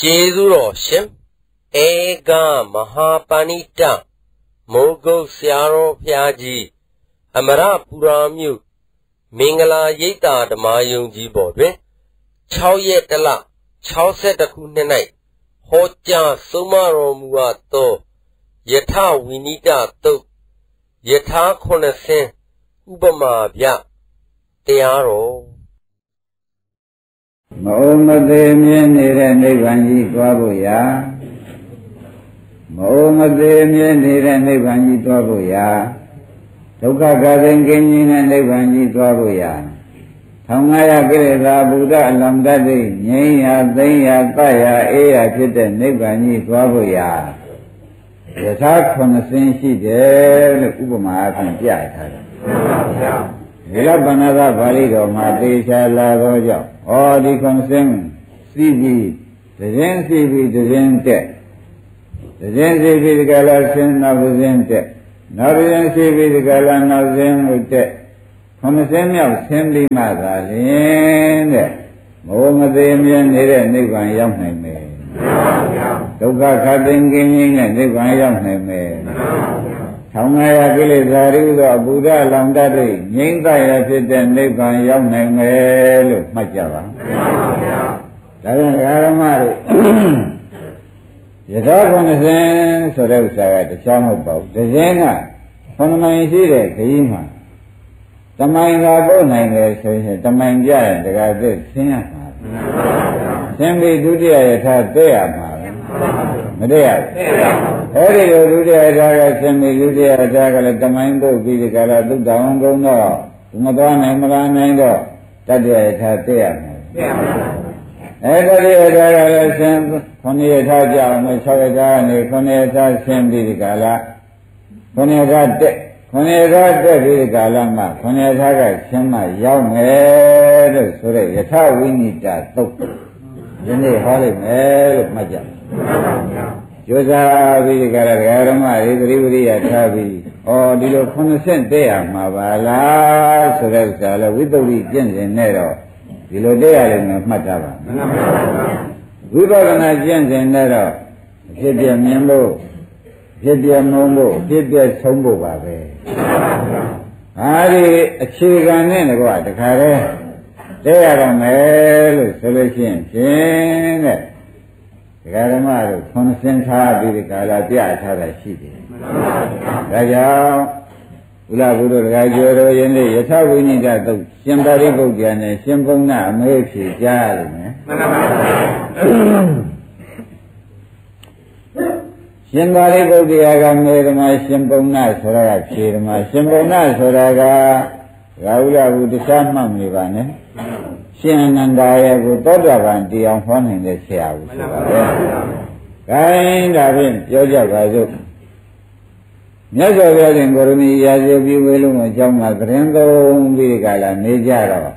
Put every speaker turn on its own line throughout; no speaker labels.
ကျေးဇူးတော်ရှင်ဧကမဟာပဏိတမိုးကုတ်ဆရာတော်ဘုရားကြီးအမရပူရာမြို့မင်္ဂလာရိပ်သာဓမ္မယုံကြီးပေါ်တွင်6ရက်တလ62ခုနှစ်၌ဟောကြားဆုံးမတော်မူအပ်သောယထဝိနိတသုတ်ယထာ9ဆင်းဥပမာဗျတရားတော်
မအုံမသေးမြင်နေတဲ့နိဗ္ဗာန်ကြီးသွားဖို့ရာမအုံမသေးမြင်နေတဲ့နိဗ္ဗာန်ကြီးသွားဖို့ရာဒုက္ခကသိင်ကင်းခြင်းနဲ့နိဗ္ဗာန်ကြီးသွားဖို့ရာ1500ကိလေသာဘုဒ္ဓအလံတတ်သိငြိမ်းရာသိမ်းရာတတ်ရာအေးရာဖြစ်တဲ့နိဗ္ဗာန်ကြီးသွားဖို့ရာယထာ9ဆင်းရှိတယ်လို့ဥပမာအဖြစ်ပြထားတယ်ဒီလပဏ္ဏသာပါဠိတော်မှာသေချာလာသောကြောင့်ဟောဒီ9ဆင်းစီးပြီးသတင်းစီးပြီးသတင်းတက်သတင်းစီးပြီးဒီကလာဆင်းနောက်သတင်းတက်နောက်သတင်းစီးပြီးဒီကလာနောက်သတင်းကိုတက်9ဆင်းမြောက်ဆင်းပြီးမှသာလင်းတဲ့မိုးမသေးမြဲနေတဲ့နိဗ္ဗာန်ရောက်နိုင်မယ်ဒုက္ခခတ်သိင်ကင်းခြင်းနဲ့နိဗ္ဗာန်ရောက်နိုင်မယ်1500ကိလေသာတွေသောအဘုဒ္ဓလောင်တတ်တဲ့ငြိမ့်သက်ရဖြစ်တဲ့နိဗ္ဗာန်ရောက်နိုင်မယ်လို့မှတ်ကြပါဒါကြောင့်ဓမ္မတို့ယထာ9ဆင်းဆိုတဲ့ဥစ္စာကတခြားမဟုတ်ပါဘူးတစ်စင်းက9မိုင်ရှိတဲ့ခရီးမှာတမိုင်သာပို့နိုင်တယ်ဆိုရင်တမိုင်ကြရင်တကားသက်ဆင်းရမှာဆင်းပြီးဒုတိယယထာသက်ရမှာမတည့်ရဘူးအဲဒီလိုဒုတိယယထာကဆင်းပြီးဒုတိယယထာကလည်းတမိုင်ပုတ်ပြီးဒီကလာသုတ္တဝံကုန်းတော့မသွားနိုင်မလားနိုင်တော့တတိယယထာသက်ရမှာအဲဒီယထာကလည်းဆင်း9ယထာကြောင်းနဲ့6ယထာကနေ9ယထာဆင်းပြီးဒီကလာ9ယထာတက်9ယထာတက်ပြီးဒီကလာမှာ9ယထာကဆင်းမှရောက်မယ်လို့ဆိုတဲ့ယထာဝိနိတသုတ်ဒီနေ့ဟောလိုက်မယ်လို့မှတ်ကြကျိုးစားပြီးဒီကရဓမ္မတွေသတိပရိယထားပြီးဩဒီလို9ဆင့်တက်ရမှာပါလားဆိုတဲ့ဥစ္စာလဲဝိသုဒ္ဓိကျင့်စဉ်နဲ့တော့ဒီလိုတက်ရလိမ့်မယ်မှတ်ထားပါဝိပဿနာကျင့်စဉ်နဲ့တော့အဖြစ်ပြမြင်ဖို့အဖြစ်ပြမုံဖို့အဖြစ်ပြဆုံးဖို့ပါပဲဟာဒီအခြေခံနဲ့ကွာတခါတည်းတက်ရတော့မယ်လို့ဆိုလို့ရှိရင်ဖြင့်တဲ့ဒကာဓမ္မတို့9ဆင်းထားပြီးဒီကာလပြထားတာရှိတယ်ဒါကြောင့်ဘုရားဘုရားဒကာကျော်တော်ယနေ့ယထာဝိနိဒသုတ်ရှင်သာရိပုတ္တရာနဲ့ရှင်ဘုံနာအမေဖြေကြားရတယ်နော်ရှင်သာရိပုတ္တရာကမေဓမ္မရှင်ဘုံနာဆိုတာကဖြေဓမ္မရှင်ဘုံနာဆိုတာကရာဟုလဘုတ္တသမှတ်နေပါနဲ့ရှင်အနန္ဒာရဲ့ကိုသောတာပန်တရားဟောနိုင်တဲ့ဆရာဘူးဆိုပါပဲ။ခိုင်းဒါဖြင့်ပြောကြပါစို့မြတ်စွာဘုရားရှင်ကိုရမီရာဇပြုဝေလုံးအကြောင်းမှာသတင်းသုံးပြီးကြလာနေကြတော့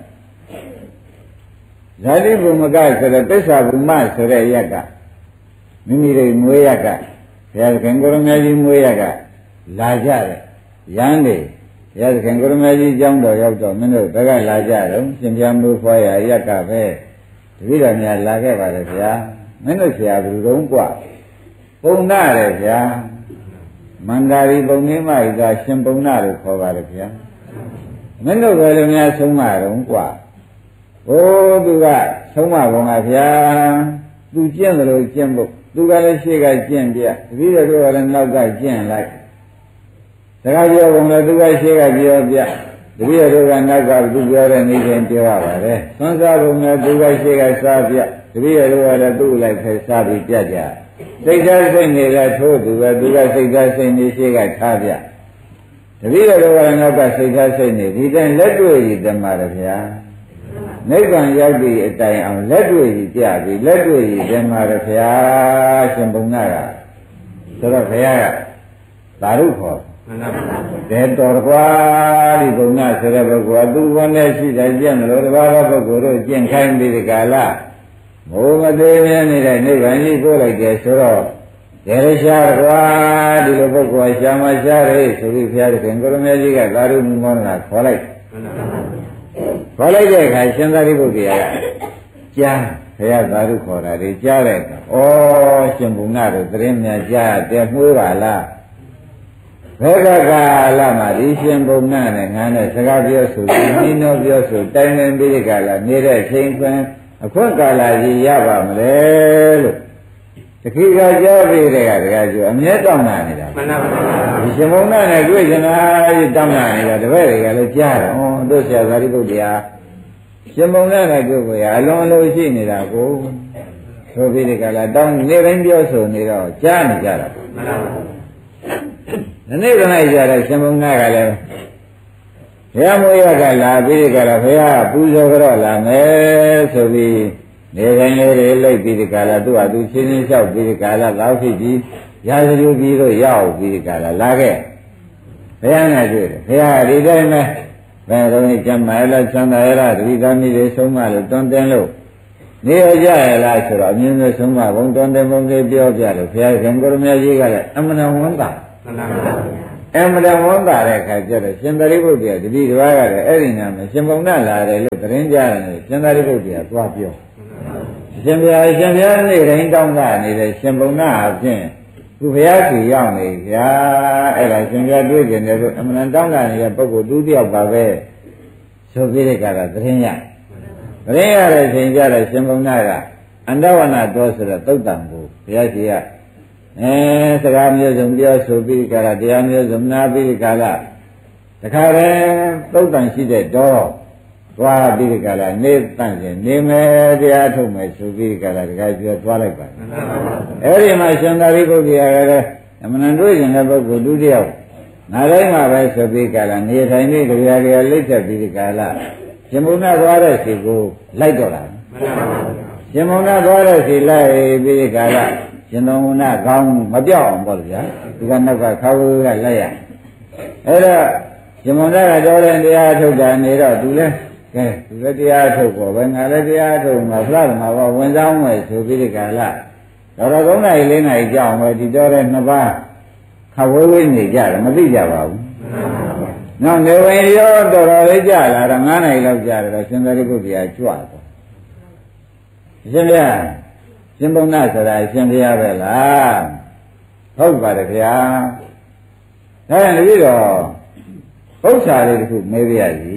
ဇာတိဘုမကဆိုတဲ့သစ္စာဘုမဆိုတဲ့ရက်ကမိမိတို့မွေးရက်ကဘုရားရှင်ကိုရမကြီးမွေးရက်ကလာကြတယ်ရန်နေရသခင်ကိုရမကြီးကျောင်းတော်ရောက်တော့မင်းတို့ဘက်ကလာကြတော့ရှင်ပြမိုးဖွားရရက်ကပဲတပည့်တော်များလာခဲ့ပါလေဗျာမင်းတို့ဆရာဘယ်လိုတုံးกว่าပုံနာတယ်ဗျာမန္တာရီပုံနေမကြီးကရှင်ပုံနာလို့ခေါ်ပါလေဗျာမင်းတို့ဘယ်လိုများဆုံးမတုံးกว่าဟိုသူကဆုံးမပုံကဗျာသူကျင့်တယ်လို့ကျင့်ဖို့သူကလည်းရှေ့ကကျင့်ပြတပည့်တော်ကလည်းနောက်ကကျင့်လိုက်စကားပြောပုံလည်းသူကရှေ့ကပြောပြတပည့်တော်ကနောက်ကသူပြောတဲ့နေချင်းပြောရပါတယ်သွန်စားပုံလည်းသူကရှေ့ကစားပြတပည့်တော်ကလည်းသူ့လိုက်ဖယ်စားပြီးပြကြစိတ်သားစိတ်နေတဲ့ထိုးသူကသူကစိတ်သားစိတ်နေရှေ့ကထားပြတပည့်တော်ကလည်းနောက်ကစိတ်သားစိတ်နေဒီတိုင်းလက်တွေ့ကြီးတမရဗျာနိဗ္ဗာန်ရောက်ပြီအတိုင်အောင်လက်တွေ့ကြီးပြပြီးလက်တွေ့ကြီးတမရဗျာရှင်ဘုံနာကဆိုတော့ဘုရားကသာဓုခေါ်တဲ့တော်ကွာဒီဘုံနာဆိုတဲ့ပုဂ္ဂိုလ်ကသူဝန်နဲ့ရှိတယ်ကျင့်လို့တပါးသောပုဂ္ဂိုလ်တို့ကျင့်ခိုင်းပြီးဒီကာလမိုးမသေးမြဲနေတဲ့နိဗ္ဗာန်ကြီးပို့လိုက်တယ်ဆိုတော့ဒေရရှာကွာဒီလိုပုဂ္ဂိုလ်ရှာမရှာရဲဆိုပြီးဘုရားရှင်ကိုရမကြီးကသာဓုမောဒနာခေါ်လိုက်တဲ့အခါရှင်သာရိပုတ္တရာကကြားဘုရားသာဓုခေါ်တာတွေကြားတဲ့အခါဩရှင်ဘုံနာတို့သတင်းများကြားတယ်မှုေးပါလားဘယ်ကကာလမှာဒီရှင်ဘုံနာနဲ့ငါနဲ့စကားပြောဆိုပြီးနှီးနှောပြောဆိုတိုင်ပင်ပြီးကြလားနေတဲ့ချိန်ခွင်အခွင့်ကာလကြီးရပါမလဲလို့တခိကကြားပြီးတဲ့ကတကယ်ကျအမြဲတောင်းတာနေတာမှန်ပါပါဒီရှင်ဘုံနာနဲ့တွေ့ကြတာတောင်းတာနေတာတပည့်တွေကလည်းကြားတယ်ဩတို့ဆရာသာရိပုတ္တရာရှင်ဘုံနာနဲ့တွေ့ကိုရအလုံးအလုံးရှိနေတာကိုဆိုပြီးတဲ့ကလာတောင်းနေတိုင်းပြောဆိုနေတော့ကြားနေကြတာမှန်ပါပါဒီနေ့ကနေ့ကြတဲ့ရှင်ဘုံနာကလည်းဘုရားမိုးရကလာပြီးကြတော့ဘုရားပူဇော်ကြတော့လာမယ်ဆိုပြီးနေတိုင်းလေးတွေလိုက်ပြီးဒီကလာသူ့ဟာသူချင်းချင်းလျှောက်ပြီးဒီကလာလောက်ဖြစ်ပြီးရာဇလူပြီးတော့ရောက်ပြီးဒီကလာခဲ့ဘုရားနဲ့တွေ့တယ်ဘုရားဒီတိုင်းပဲဘယ်တော့ကျမ်းမာလားချမ်းသာရလားတတိသမီးတွေဆုံးမလို့တွန်းတင်လို့နေရကြရလားဆိုတော့အမြင်နဲ့ဆုံးမဘုံတွန်းတင်ဘုံလေးပြောပြလို့ဘုရားရှင်ကိုရမကြီးကလည်းအမှန်တန်ဝန်တာအမှန်တန်ဝန်တာတဲ့ခါကျတော့ရှင်သာရိပုတ္တရာတတိတစ်ပါးကလည်းအဲ့ဒီနာမှာရှင်ဘုံနာလာတယ်လို့သတင်းကြားတယ်ရှင်သာရိပုတ္တရာသွားပြောရှင်ဘုရားနေ့တိုင်းတောင်းတာနေတဲ့ရှင်ဘုံနာအပြင်သူဘုရားစီရောက်နေကြအဲ့ဒါရှင်ဘုရားတွေ့ကြတယ်လို့အမှန်တန်တောင်းတာနေတဲ့ပုဂ္ဂိုလ်သူတယောက်ပါပဲဆိုပြီးတဲ့ကကသတင်းရတဲ့ချိန်ကျတော့ရှင်ဘုံနာကအန္တဝနာတော်ဆိုတဲ့သုတ်တံကိုဘုရားကြီးကစကားမျိုးစုံပြောဆိုပြီးကြတာတရားမျိုးစုံနာပြီးကြတာတခါတည်းသုတ်တန်ရှိတဲ့တော့သွားပြီးကြတာနေတန့်ခြင်းနေမယ်တရားထုတ်မယ်ဆိုပြီးကြတာတခါပြောသွားလိုက်ပါအဲ့ဒီမှာရှင်သာရိပုတ္တရာကလည်းအမှန်တွေ့ရင်တဲ့ပုဂ္ဂိုလ်ဒုတိယနာတိုင်းမှာပဲဆိုပြီးကြတာနေထိုင်နေကြရကြလိတ်ဆက်ပြီးကြတာရှင်ဘုရားသွားတဲ့စီကိုလိုက်တော့တာရှင်ဘုရားသွားတဲ့စီလိုက်ပြီးကြတာရှင်တော်မူနာကောင်းမပြောက်အောင်ပေါ့ဗျာဒီကနောက်ကခါဝေးကလိုက်ရအဲ့တော့ရှင်မုန်ကတော်တဲ့တရားထုတ်တာနေတော့သူလည်းတရားထုတ်ပေါ့ပဲငါလည်းတရားထုတ်မှာဖလားမှာပေါ့ဝင်ဆောင်မယ်ဆိုပြီးဒီကလာတော်3နာရီ4နာရီကြောင်းပဲဒီတော်တဲ့2ပါးခါဝေးဝေးနေကြတယ်မသိကြပါဘူးနောက်နေဝင်ရောတော်လေးကြလာတော့9နာရီလောက်ကြာတယ်ရှင်သာရိပုတ္တရာကြွတော့ရှင်ဗျာရှင်ဘုံနာဆိုတာရှင်ဘုရားပဲလားဟုတ်ပါတယ်ဗျာဒါရင်တပည့်တော်ပု္ပ္ပာလေးတစ်ခုမေးပြရစီ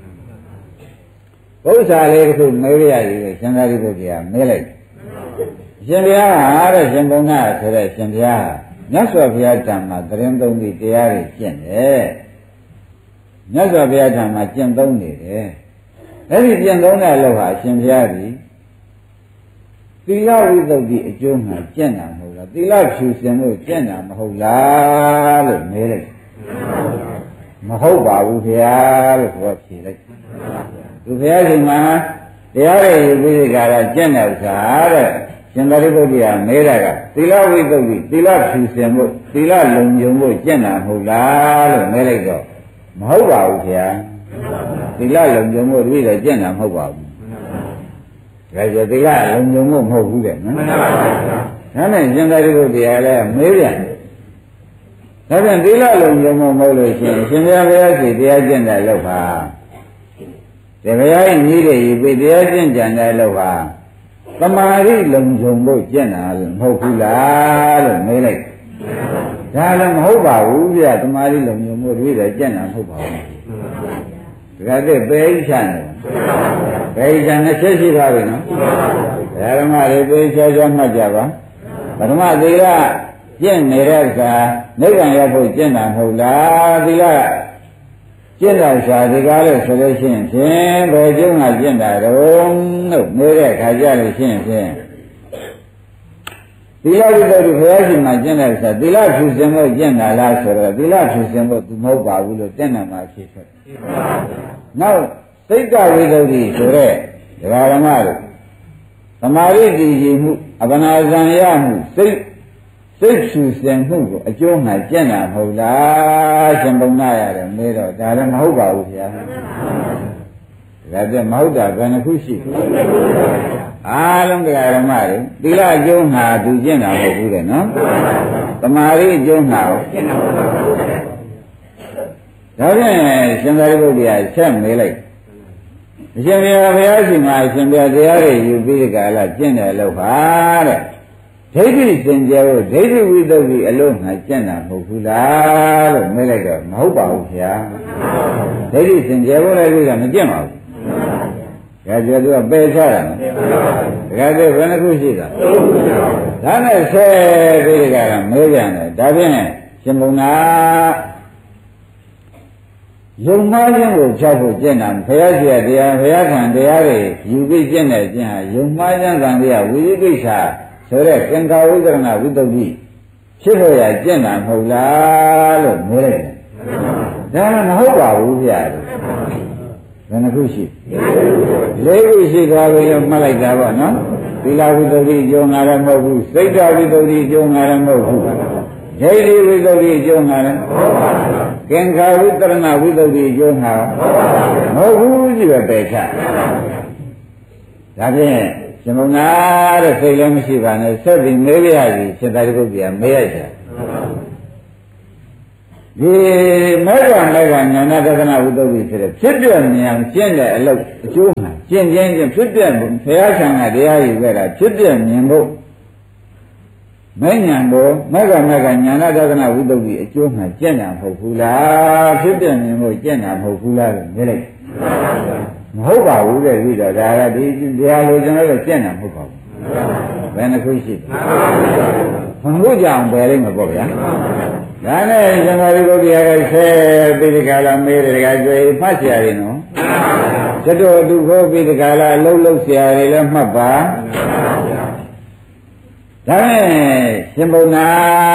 ပု္ပ္ပာလေးတစ်ခုမေးပြရစီရှင်သာရိပုတ္တရာမေးလိုက်ရှင်ဘုရားဟာတဲ့ရှင်ဘုံနာဆိုတဲ့ရှင်ဘုရားမြတ်စွာဘုရားဓမ္မသတင်းသုံးပြီးတရားတွေကျင့်တယ်မြတ်စွာဘုရားဓမ္မကျင့်သုံးနေတယ်အဲ့ဒီကျင့်သုံးတဲ့လောက်ဟာရှင်ဘုရားကြီးသီလဝိသုဒ္ဓိအကျိုးမှာကျင့်တာမဟုတ်လားသီလဖြူစင်လို့ကျင့်တာမဟုတ်လားလို့မေးလိုက်မဟုတ်ပါဘူးခင်ဗျာလို့ပြောဖြေလိုက်သူဘုရားရှင်မှာတရားတွေယူပြီးကြတာကျင့်တဲ့ဥစ္စာတဲ့ရှင်သာရိပုတ္တရာမေးတာကသီလဝိသုဒ္ဓိသီလဖြူစင်ဖို့သီလလုံခြုံဖို့ကျင့်တာမဟုတ်လားလို့မေးလိုက်တော့မဟုတ်ပါဘူးခင်ဗျာသီလလုံခြုံဖို့တပည့်တော်ကျင့်တာမဟုတ်ပါဘူးဒါကြသီလလုံခြုံမှုမဟုတ်ဘူးတဲ့နော်မှန်ပါပါဒါနဲ့ရှင်သာရိပုတ္တရာလည်းမေးပြန်ဒါပြန်သီလလုံခြုံမှုမဟုတ်လို့ရှိရင်ရှင်ဘုရားစီတရားကျင့်တဲ့လောက်ပါဒီဘုရားကြီးကြီးတွေပြတရားကျင့်ကြံတဲ့လောက်ပါသမာဓိလုံခြုံဖို့ကျင့်တာမဟုတ်ဘူးလားလို့မေးလိုက်ဒါလည်းမဟုတ်ပါဘူးဗျသမာဓိလုံခြုံမှုတွေကျင့်တာမဟုတ်ပါဘူးဒါကတည်းကပေဣချနေပေဣချနဲ့ချက်ရှိပါပြီနော်ဓမ္မတွေပေချာချာမှတ်ကြပါပထမသီလကျင့်နေတဲ့အခါနိဗ္ဗာန်ရောက်ဖို့ကျင့်တာမဟုတ်လားသီလကျင့်တော်ရှာဒီကားလို့ဆိုလို့ရှိရင်ဖြင့်ဘယ်ကျုံးကကျင့်တာတုံးလို့မေးတဲ့အခါကျလို့ရှိရင်ဖြင့်သီလဝိတ္တုဘုရားရှင်မှာကျင့်တဲ့အခါသီလဖြူစင်ဖို့ကျင့်တာလားဆိုတော့သီလဖြူစင်ဖို့သူမဟုတ်ပါဘူးလို့တင့်တယ်မှာဖြေထွက်နောက်စိတ်ကဝိတ္တုဆိုတဲ့ဒကာဓမ္မတို့သမာဓိတည်ကြည်မှုအပနာဇံရမှုစိတ်ဖြူစင်မှုကိုအကျိုးငါကျင့်တာမဟုတ်လားရှင်ဘုံနာရတယ်မေးတော့ဒါလည်းမဟုတ်ပါဘူးဗျာဒါကြမဟုတ်တာဘယ်နှခုရှိအားလုံးတရားဓမ္မတွေသီလအကျိုးငါသူကျင့်တာမဟုတ်ဘူးတဲ့နော်သမာဓိအကျိုးငါကိုကျင့်တာမဟုတ်ပါဘူးဒါဖြင့်ရှင်သာရိပုတ္တရာဆက်မေးလိုက်အရှင်ဘုရားရှင်မှာအရှင်ဘုရားတရားတွေယူပြီးဒီကလာကျင့်တယ်လို့ပါတဲ့ဒိဋ္ဌိစင်ကြယ်ဖို့ဒိဋ္ဌိဝိသုဒ္ဓိအလို့ငါကျင့်တာမဟုတ်ဘူးလားလို့မေးလိုက်တော့မဟုတ်ပါဘူးဗျာဒိဋ္ဌိစင်ကြယ်ဖို့လည်းဒီကမကျင့်ပါဘူးဒါကြသူကပယ်ချတာမဟုတ်ဘူးဒါကြဘယ်နှခုရှိတာဒါနဲ့ဆဲပြီးဒီကလာမေးပြန်တယ်ဒါဖြင့်ရှင်ဘုံနာယုံမှားခြင်းကိုဖြောက်ဖို့ကျင့်တာဘုရားရှိခိုးတရားဘုရားခံတရားတွေယူပြီးကျင့်တဲ့ကျင့်ဟာယုံမှားခြင်းကံတရားဝိသိကိစ္စဆိုတဲ့ကင်္ကာဝိသရဏဝိတ္တုဖြစ်လို့ရကျင့်တာမဟုတ်လားလို့မေးလိုက်တယ်ဒါမဟုတ်ပါဘူးဗျာဘယ်နှခုရှိလေးခုရှိသွားပြီလို့မှတ်လိုက်တာပေါ့နော်သီလဝိတ္တုကျုံငါလည်းမဟုတ်ဘူးစိတ်ဓာဝိတ္တုကျုံငါလည်းမဟုတ်ဘူးဒိဋ္ဌိဝိတ္တုကျုံငါလည်းကင်္ခာဝိတရဏဝိတ္တုကျုံငါမဟုတ်ဘူးကြည့်ပဲပယ်ချဒါဖြင့်ရှင်မုံနာတဲ့စိတ်လည်းမရှိပါနဲ့ဆက်ပြီးမေးရစီရှင်သာရိပုတ္တရာမေးရချာဒီမေဃညာနာတဒနာဝိတ္တုဖြစ်တဲ့ဖြစ်ပြဉာဏ်ကျင့်တဲ့အလုပ်အကျိုးမှာကျင့်ခြင်းဖြစ်ပြဘုရားဆံကတရားယူခဲ့တာဖြစ်ပြမြင်ဖို့မဲ့ညာကိုမေဃညာနာတဒနာဝိတ္တုအကျိုးမှာကျင့်တာမဟုတ်ဘူးလားဖြစ်ပြမြင်ဖို့ကျင့်တာမဟုတ်ဘူးလားလို့မေးလိုက်မဟုတ်ပါဘူးတဲ့ပြီးတော့ဒါကဒီတရားလိုကျွန်တော်တို့ကျင့်တာမဟုတ်ပါဘူးဘယ်နှခုရှိဘုံလို့ကြအောင်ပယ်လိုက်မှာပေါ့ဗျာဒါနဲ့ဇင်္ဂရိပုတ္တရာကဆဲပိဋကလာမေးတယ်ကကြွေဖတ်ဆရာတွေနော်သတ္တဝတုခောပိဋကလာအလုံးလုံးဆရာတွေလည်းမှတ်ပါဒါနဲ့ရှင်ဘုံနာ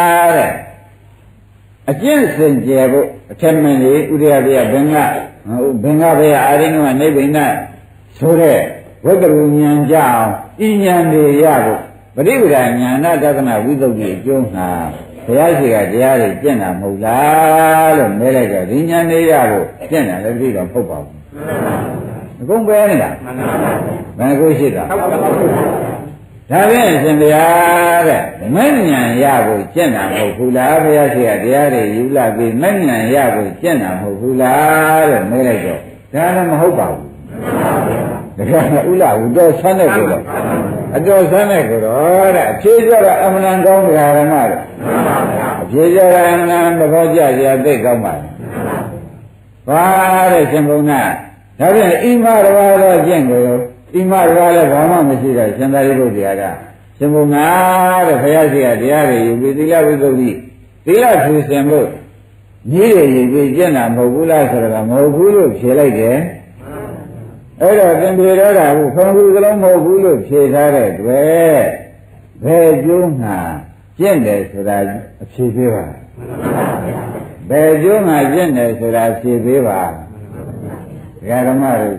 တဲ့အကျင့်စင်ကြယ်ဖို့အထက်မင်းကြီးဥရိယပြဘင်္ဂဘေယအာရိနုနိဗ္ဗိနဆိုတဲ့ဝိတ္တရဉာဏ်ကြအောင်ဤဉာဏ်တွေရဖို့ပရိပဒဉာဏတဒနာဝိသုဒ္ဓိအကျိုးငါဘုရားရှိခိုးတရားတွေကျင့်တာမဟုတ်လားလို့မေးလိုက်တော့ဒီဉာဏ်တွေရဖို့ကျင့်တာလည်းပြီးတော့ဟုတ်ပါဘူးအကုန်ပဲနေတာဘယ်ကိုရှိတာဒါဖြင့်ရှင်ဘုရားတဲ့မဲ့ဉာဏ်ရဖို့ကျင့်တာမဟုတ်ဘူးလားဘုရားရှိခိုးတရားတွေယူလာပြီးမဲ့ဉာဏ်ရဖို့ကျင့်တာမဟုတ်ဘူးလားတဲ့မေးလိုက်တော့ဒါလည်းမဟုတ်ပါဘူးဒါကဥလာဝတ္တဆန်းတဲ့ကိုတော့အတော်ဆန်းတဲ့ကိုတော့တဲ့အဖြေကြတာအမှန်ကောင်းတရားဓမ္မတော့အဖြေကြတာအမှန်သဘောကျစရာသိကောင်းပါလားဘာတဲ့ရှင်ဘုံနာဒါဖြင့်ဣမရဝါတော့ကျင့်ကိုဣမရဝါလည်းဘာမှမရှိတော့ရှင်သာရိပုတ္တရာကရှင်ဘုံနာတဲ့ဘုရားရှိခိုးတရားတွေယူပြီးသီလဝိသုဒ္ဓိသီလဖြူစင်ဖို့ကြီးရည်ယူပြီးကျင့်တာမဟုတ်ဘူးလားဆိုတော့မဟုတ်ဘူးလို့ဖြေလိုက်တယ်အဲ့တော့သင်္ပြေတော့တာဘူးခွန်ကူစလုံးမဟုတ်ဘူးလို့ဖြေထားတဲ့တွေ့ဘယ်ကျိုးငါကျင့်တယ်ဆိုတာအဖြေပေးပါဘယ်ကျိုးငါကျင့်တယ်ဆိုတာဖြေပေးပါဒကာဓမ္မတွေ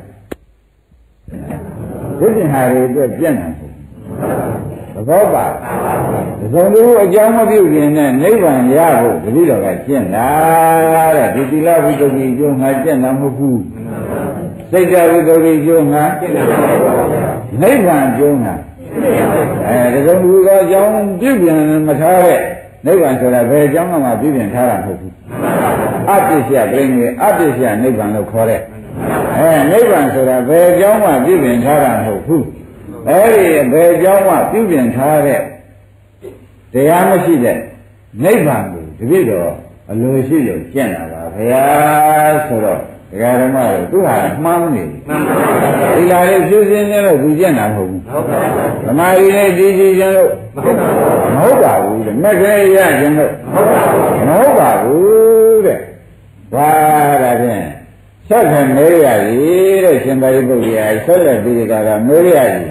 ဝိဇ္ဇာတွေအတွက်ပြင့်တာသဘောပါသုံးလို့အကြောင်းမပြုခင်နဲ့နိဗ္ဗာန်ရဖို့တတိတော်ကကျင့်တာတဲ့ဒီသီလဝိသုဒ္ဓိကျိုးငါကျင့်တာမဟုတ်ဘူးစိတ်ဓာတ်ဝိသုဒ္ဓိကျိုးငါနိဗ္ဗာန်ကျိုးငါဒီကုံလူကအကြောင်းပြုပြင်မထားတဲ့နိဗ္ဗာန်ဆိုတာဘယ်အကြောင်းမှပြုပြင်ထားတာမဟုတ်ဘူးအပ္ပစ္စယပြိနေအပ္ပစ္စယနိဗ္ဗာန်လို့ခေါ်တဲ့နိဗ္ဗာန်ဆိုတာဘယ်အကြောင်းမှပြုပြင်ထားတာမဟုတ်ဘူးအဲဒီဘယ်အကြောင်းမှပြုပြင်ထားတဲ့တရားမရှိတဲ့နိဗ္ဗာန်ကိုတပြည့်တော့အလိုရှိလို့ကျင့်တာပါဗျာဆိုတော့ဒကာဓမ္မတို့သူဟာမှန်းနေဒီလာလေးဖြူစင်းနေတော့သူကျင့်တာမဟုတ်ဘူးဓမ္မရီလေးဒီကြည့်ခြင်းလို့မဟုတ်ပါဘူးတဲ့မက်ခဲရခြင်းလို့မဟုတ်ပါဘူးတဲ့ဘာဒါဖြင့်ဆက်ခံမေးရည်တဲ့ရှင်သာရိပုတ္တရာဆက်လက်ပြီးကြတာမေးရည်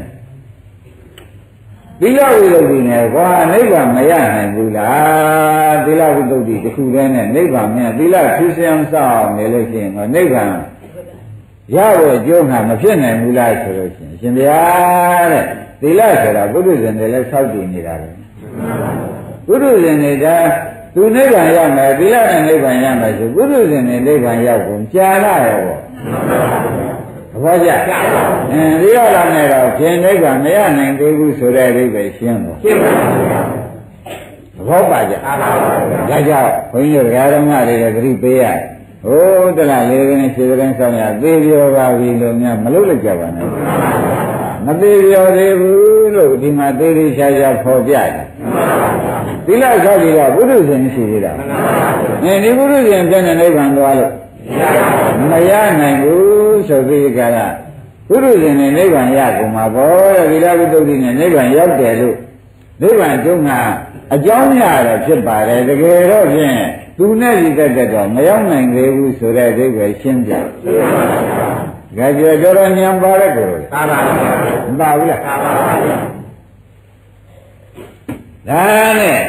သီလဝိသုဒ္ဓိနဲ့ကွာနိဗ္ဗာန်မရနိုင်ဘူးလားသီလဝိသုဒ္ဓိတစ်ခုတည်းနဲ့နိဗ္ဗာန်မြန်သီလဖြူစင်စောင့်နေလို့ရှိရင်တော့နိဗ္ဗာန်ရဖို့အကျိုးငါမဖြစ်နိုင်ဘူးလားဆိုလို့ရှိရင်ရှင်ဗျာတဲ့သီလဆိုတာပုထုဇဉ်တွေလည်းစောင့်တည်နေတာပဲပုထုဇဉ်တွေကသူနိဗ္ဗာန်ရမယ်သီလနဲ့နိဗ္ဗာန်ရမယ်ဆိုပုထုဇဉ်တွေနိဗ္ဗာန်ရောက်ကုန်ကြာလာရောပေါ့ဘောကြဒီရလာနဲ့တော့ရှင်နိဗ္ဗာန်မရနိုင်သေးဘူးဆိုတဲ့အိဗယ်ရှင်းတော့ရှင်းပါပါဘောပါကြဒါကြောင့်ဘုန်းကြီးတို့ဓမ္မတွေကသတိပေးရဟိုးတလားလေးကင်းရှိတဲ့င်းဆောင်ရသေပြောပါပြီလို့များမလုပ်လိုက်ကြပါနဲ့မသေးပြောသေးဘူးလို့ဒီမှာသေးသေးချာချာဖော်ပြတယ်သီလဆောက်ပြီးတော့ဘုရုဇဉ်ရှိသေးတာဒီဘုရုဇဉ်ပြည့်တဲ့နိဗ္ဗာန်သွားလို့မရနိုင်ဘူးဆိုပြီးကြတာဘုရုဇဉ်နဲ့နိဗ္ဗာန်ရကုန်မှာပေါ့တဲ့သီလဝိတ္တုနဲ့နိဗ္ဗာန်ရောက်တယ်လို့နိဗ္ဗာန်ကျုံးကအကြောင်းရတယ်ဖြစ်ပါတယ်တကယ်တော့ဖြင့်သူနဲ့ဒီတက်တော့မရောက်နိုင်သေးဘူးဆိုတဲ့အဓိပ္ပာယ်ရှင်းပြ။ဒါကြတော်တော်ဉာဏ်ပါတဲ့ကိုယ်။သာပါဘူး။မပါဘူးလား။သာပါပါဘုရား။ဒါနဲ့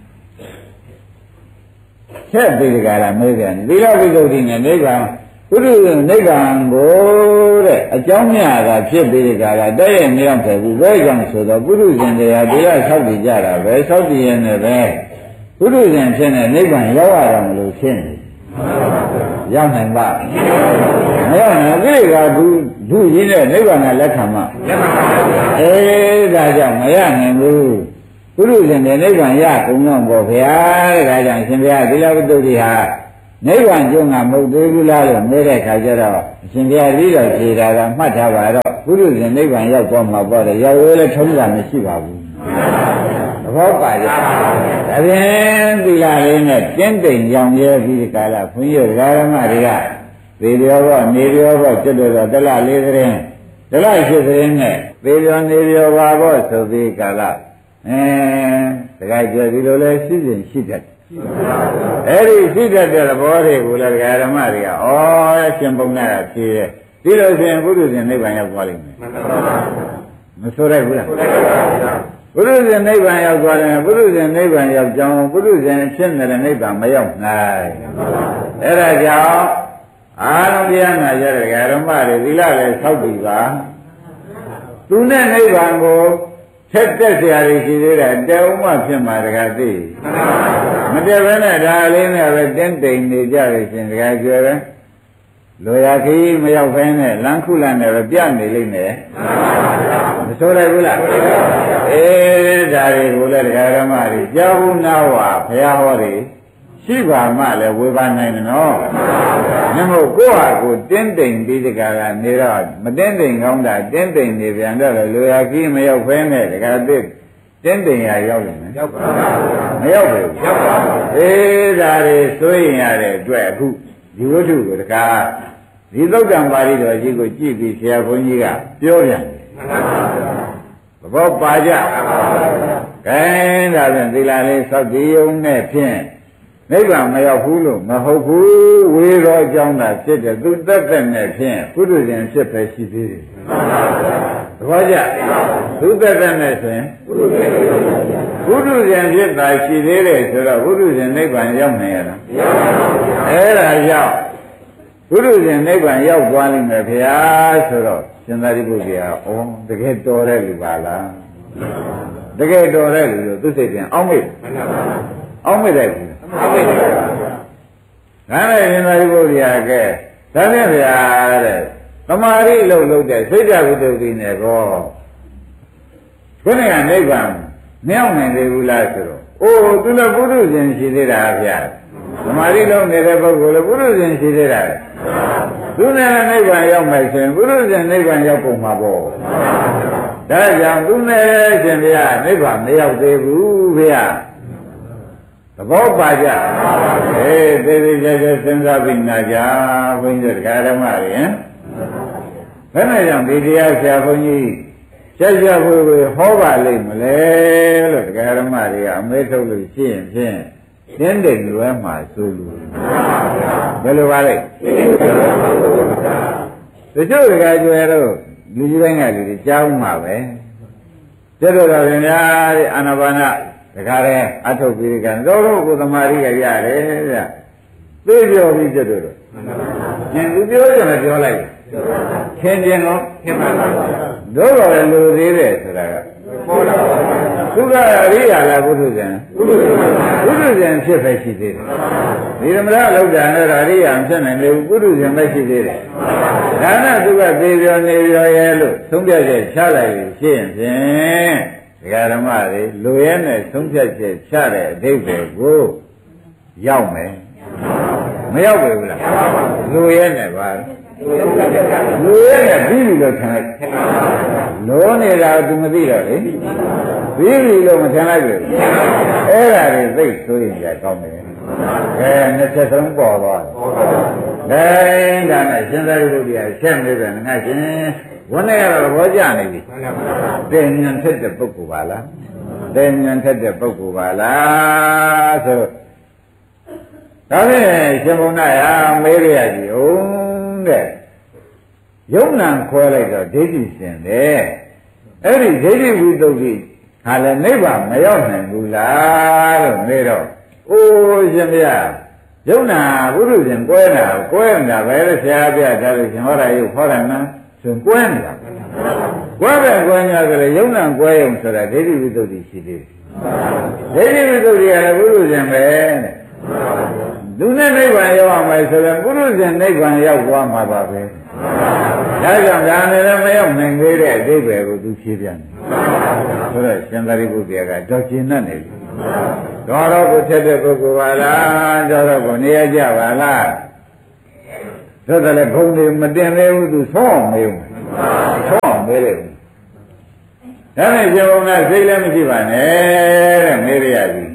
ဆက်ပြီးကြလားမေးပြန်သီလဝိတ္တုနဲ့နိဗ္ဗာန်ဘုရားနိဗ္ဗာန်ကိုတဲ့အကြောင်းများတာဖြစ်ပြီးကြလားတဲ့ရဲ့မရောက်တယ်ဘူးဘယ်ကြောင့်ဆိုတော့ပုရုဇဉ်တရားတရားဆောက်တည်ကြတာပဲဆောက်တည်ရနေပဲပုရုဇဉ်ဖြစ်နေနိဗ္ဗာန်ရောက်ရတော့မလို့ဖြစ်နေရောက်နိုင်ပါမရောက်နိုင်ပြီကသူရင်းတဲ့နိဗ္ဗာန်ကလက်ခံမှာလက်ခံပါဘူးဒါကြောင့်မရနိုင်ဘူးပုရုဇဉ်နဲ့နိဗ္ဗာန်ရကုန်တော့ပေါ့ဗျာတဲ့ဒါကြောင့်ရှင်ဘုရားသီလဝိတ္တုတွေဟာနိဗ္ဗာန်ကျုံးကမဟုတ်သေးဘူးလားလို့မေးတဲ့ခါကျတော့အရှင်ဘုရားပြီးတော့ဖြေတာကမှတ်ထားပါတော့ပုရုဇဉ်နိဗ္ဗာန်ရောက်သွားမှာပေါ့တယ်ရောက်ရဲလည်းထုံးတာမရှိပါဘူးသဘောပါကြဒါဖြင့်သီလလေးနဲ့တင်းတိမ်ကြောင်ရဲပြီးဒီကာလဘုန်းကြီးဓမ္မတွေကသေပြောတော့နေပြောတော့ကျွတ်တော့တလလေးသတင်းတလရှိသတင်းနဲ့သေပြောနေပြောပါတော့ဆိုပြီးကာလတခါကျဒီလိုလဲရှိစဉ်ရှိတတ်အဲ့ဒီရှိတတ်တဲ့သဘောတွေကိုလည်းဓမ္မတွေကဩရှင်ပုံနာဖြေတယ်ဒီလိုဆိုရင်ဘုရုဇဉ်နိဗ္ဗာန်ရောက်သွားလိမ့်မယ်မဆိုရဘူးလားဘုရုဇဉ်နိဗ္ဗာန်ရောက်သွားတယ်ဘုရုဇဉ်နိဗ္ဗာန်ရောက်ကြောင်းဘုရုဇဉ်ဖြစ်နေတဲ့နိဗ္ဗာန်မရောက်နိုင်အဲ့ဒါကြောင့်အာရုံတရားနာကြတဲ့ဓမ္မတွေသီလလည်းဆောက်တည်ပါသူနဲ့နိဗ္ဗာန်ကိုထက်တက်စရာရှိသေးတယ်တဲဥမဖြစ်မှာတကားသိမတက်ဘဲနဲ့ဒါလေးနဲ့ပဲတင်းတိမ်နေကြရရှင်တကားကျွဲပဲလိုရာခီးမရောက်ဖဲနဲ့လမ်းခုလန်နဲ့ပဲပြနေလိမ့်မယ်မဆိုးလိုက်ဘူးလားအေးဒါတွေကိုလည်းဓမ္မတွေကြောက်ဘူးနာဝါဘုရားဟောတွေရှိပါမှလည်းဝေဘာနိုင်တယ်နော်မြတ်မို့ကိုယ့်ဟာကိုတင်းတိမ်ပြီးတကားကနေတော့မတင်းတိမ်ကောင်းတာတင်းတိမ်နေပြန်တော့လိုရာခီးမရောက်ဖဲနဲ့တကားသိတင်းတိမ်ရရောက်ရင်ရောက်ပါဘူးမရောက်ဘူးရောက်ပါဘူးအေးဒါတွေစိုးရင်ရတဲ့အတွက်အခုဒီဝတ္ထုကိုတကားဒီသုတ်တံပါဠိတော်ကြီးကိုကြည့်ပြီးဆရာဘုန်းကြီးကပြောပြန်တယ်သဘောပါကြကဲဒါဖြင့်သီလလေးစောင့်တည်ုံနဲ့ဖြင့်နိဗ္ဗာန်မရောက်ဘူးလို့မဟုတ်ဘူးဝေရောအကြောင်းသာဖြစ်တယ်သူတက်တဲ့နဲ့ဖြင့်ပုရုဇဉ်ဖြစ်ပဲရှိသေးတယ်သဘောကျသူတက်တဲ့နဲ့ဆိုရင်ပုရုဇဉ်ဖြစ်တာရှိသေးတယ်ဆိုတော့ပုရုဇဉ်နိဗ္ဗာန်ရောက်နိုင်ရလားအဲ့ဒါကြောင့်ပုရုဇဉ်နိဗ္ဗာန်ရောက်သွားလိမ့်မယ်ခင်ဗျာဆိုတော့ရှင်သာရိပုတ္တရာဩတကယ်တော်တဲ့လူပါလားတကယ်တော်တဲ့လူလို့သူစိတ်ပြန်အောင်းမိတ်အောင်းမိတ်တယ်အောင်းမိတ်တယ်ဒါနဲ့ရှင်သာရိပုတ္တရာကဲဒါနဲ့ဗျာတဲ့သမာဓိလို့လုပ်တဲ့စိတ်ဓာတ်ဝိတ္တုနဲ့ကောခုနကနိဗ္ဗာန်မရောက်နိုင်သေးဘူးလားဆိုတော့အိုးသူလည်းပုရုဇဉ်ရှိသေးတာဗျာသမာဓိလုံးနေတဲ့ပုဂ္ဂိုလ်လည်းပုရုဇဉ်ရှိသေးတာသူနဲ့နိဗ္ဗာန်ရောက်မယ်ဆိုရင်ပုရုဇဉ်နိဗ္ဗာန်ရောက်ကုန်မှာပေါ့ဒါကြောင့်သူနဲ့ရှင်ဗျာနိဗ္ဗာန်မရောက်သေးဘူးဗျာသဘောပါကြအေးသေသေးချာချာစဉ်းစားပြီးနာကြဘုန်းကြီးတို့ဓမ္မတွေဟင်ဘယ်နဲ့ကြောင့်ဒီတရားဆရာဘုန်းကြီးဆက်ရဖို့ဟောပါလိမ့်မလဲလို့ဓမ္မတွေကအမေးထုတ်လို့ရှိရင်ဖြင့်တင်းတိမ်လွဲမှာဆိုလို့ဘယ်လိုပါလဲတချို့ကကြွယ်တော့လူကြီးပိုင်းကလူတွေကြားဦးမှာပဲကျတော့တော်ရင်များတဲ့အာနာပါနတခါတည်းအထုတ်ပြီးကတော့ကိုသမာဓိကရတယ်ဗျသိပြောပြီးကျတော့ညင်သူပြောကြတယ်ပြောလိုက်ခင်ကျင်တော့ခင်ပါပါတို့တော်လည်းလူသေးတယ်ဆိုတာကပေါ်လာပါသူကအရိယာလားပုထုဇဉ်ပုထုဇဉ်ဖြစ်ပဲရှိသေးတယ်ဒီဓမ္မရလောက်တာနဲ့အရိယာဖြစ်နိုင်တယ်ပုထုဇဉ်ပဲရှိသေးတယ်ဒါနဲ့သူကသေပြောနေပြောရဲလို့သုံးပြချက်ချလိုက်ရှင်းဖြင့်ဒကာဓမ္မတွေလူရဲနဲ့သုံးပြချက်ချတဲ့အဓိပ္ပာယ်ကိုရောက်မယ်မမရောက်ပဲဘူးလားလူရဲနဲ့ပါလူရဲနဲ့ပြီးပြီလို့ထင်လိုက်လုံးနေတာသူမသိတော့လေပြီးပြီလို့မထင်လိုက်ဘူးအဲ့ဒါတွေသိဆိုရင်ကြကောင်းတယ်23ပေါ်သွားတယ်ဒါနဲ့ရှင်သာရိပုတ္တရာဆက်နေတယ်ငါရှင်ဝန်းနေရတော့ဘောကြနေပြီတင်ဉာဏ်ထက်တဲ့ပုဂ္ဂိုလ်ပါလားတင်ဉာဏ်ထက်တဲ့ပုဂ္ဂိုလ်ပါလားဆိုဒါနဲ့ရှင်ဘုံနာရမေးရကြီးဟုတ်တဲ့ယုံနံခွဲလိုက်တော့ဒိဋ္ဌိရှင်တယ်အဲ့ဒီဒိဋ္ဌိဝိသုဒ္ဓိဟာလည်းနိဗ္ဗာန်မရောက်နိုင်ဘူးလားလို့မေးတော့အိုးရှင်ဗျာယုံနာဘုရုရှင်ကွဲနေတာပဲလေဆရာပြဒါလို့ရှင်ဟောတာယုတ်ဟောတာနော်ဆိုကွဲနေတာကွဲပဲကွဲညာဆိုလေယုံနာကွဲရုံဆိုတာဒိဋ္ဌိဝိသုဒ္ဓိရှိသေးတယ်ဒိဋ္ဌိဝိသုဒ္ဓိကလည်းဘုရုရှင်ပဲတဲ့သူနဲ့နိဗ္ဗာန်ရောက်အောင်မယ်ဆိုရင်ဘုရုရှင်နိဗ္ဗာန်ရောက်သွားမှာပါပဲဒါကြောင့်ဒါနဲ့လည်းမရောက်နိုင်သေးတဲ့အဓိပ္ပာယ်ကိုသူဖြေပြန်တယ်ဆိုတော့ရှင်သာရိပုတ္တရာကတော့ကျင့်တတ်နေပြီတော်တော်ကိုထက်တဲ့ပုဂ္ဂိုလ်ပါလားတော်တော်ကိုနေရကြပါလားသို့တော်လည်းဘုံတွေမတင်သေးဘူးသူဆောင်းမေးဦးဆောင်းမေးလိုက်ဦးဒါနဲ့ရှင်ဘုံကစိတ်လည်းမရှိပါနဲ့တဲ့မေးရပြီ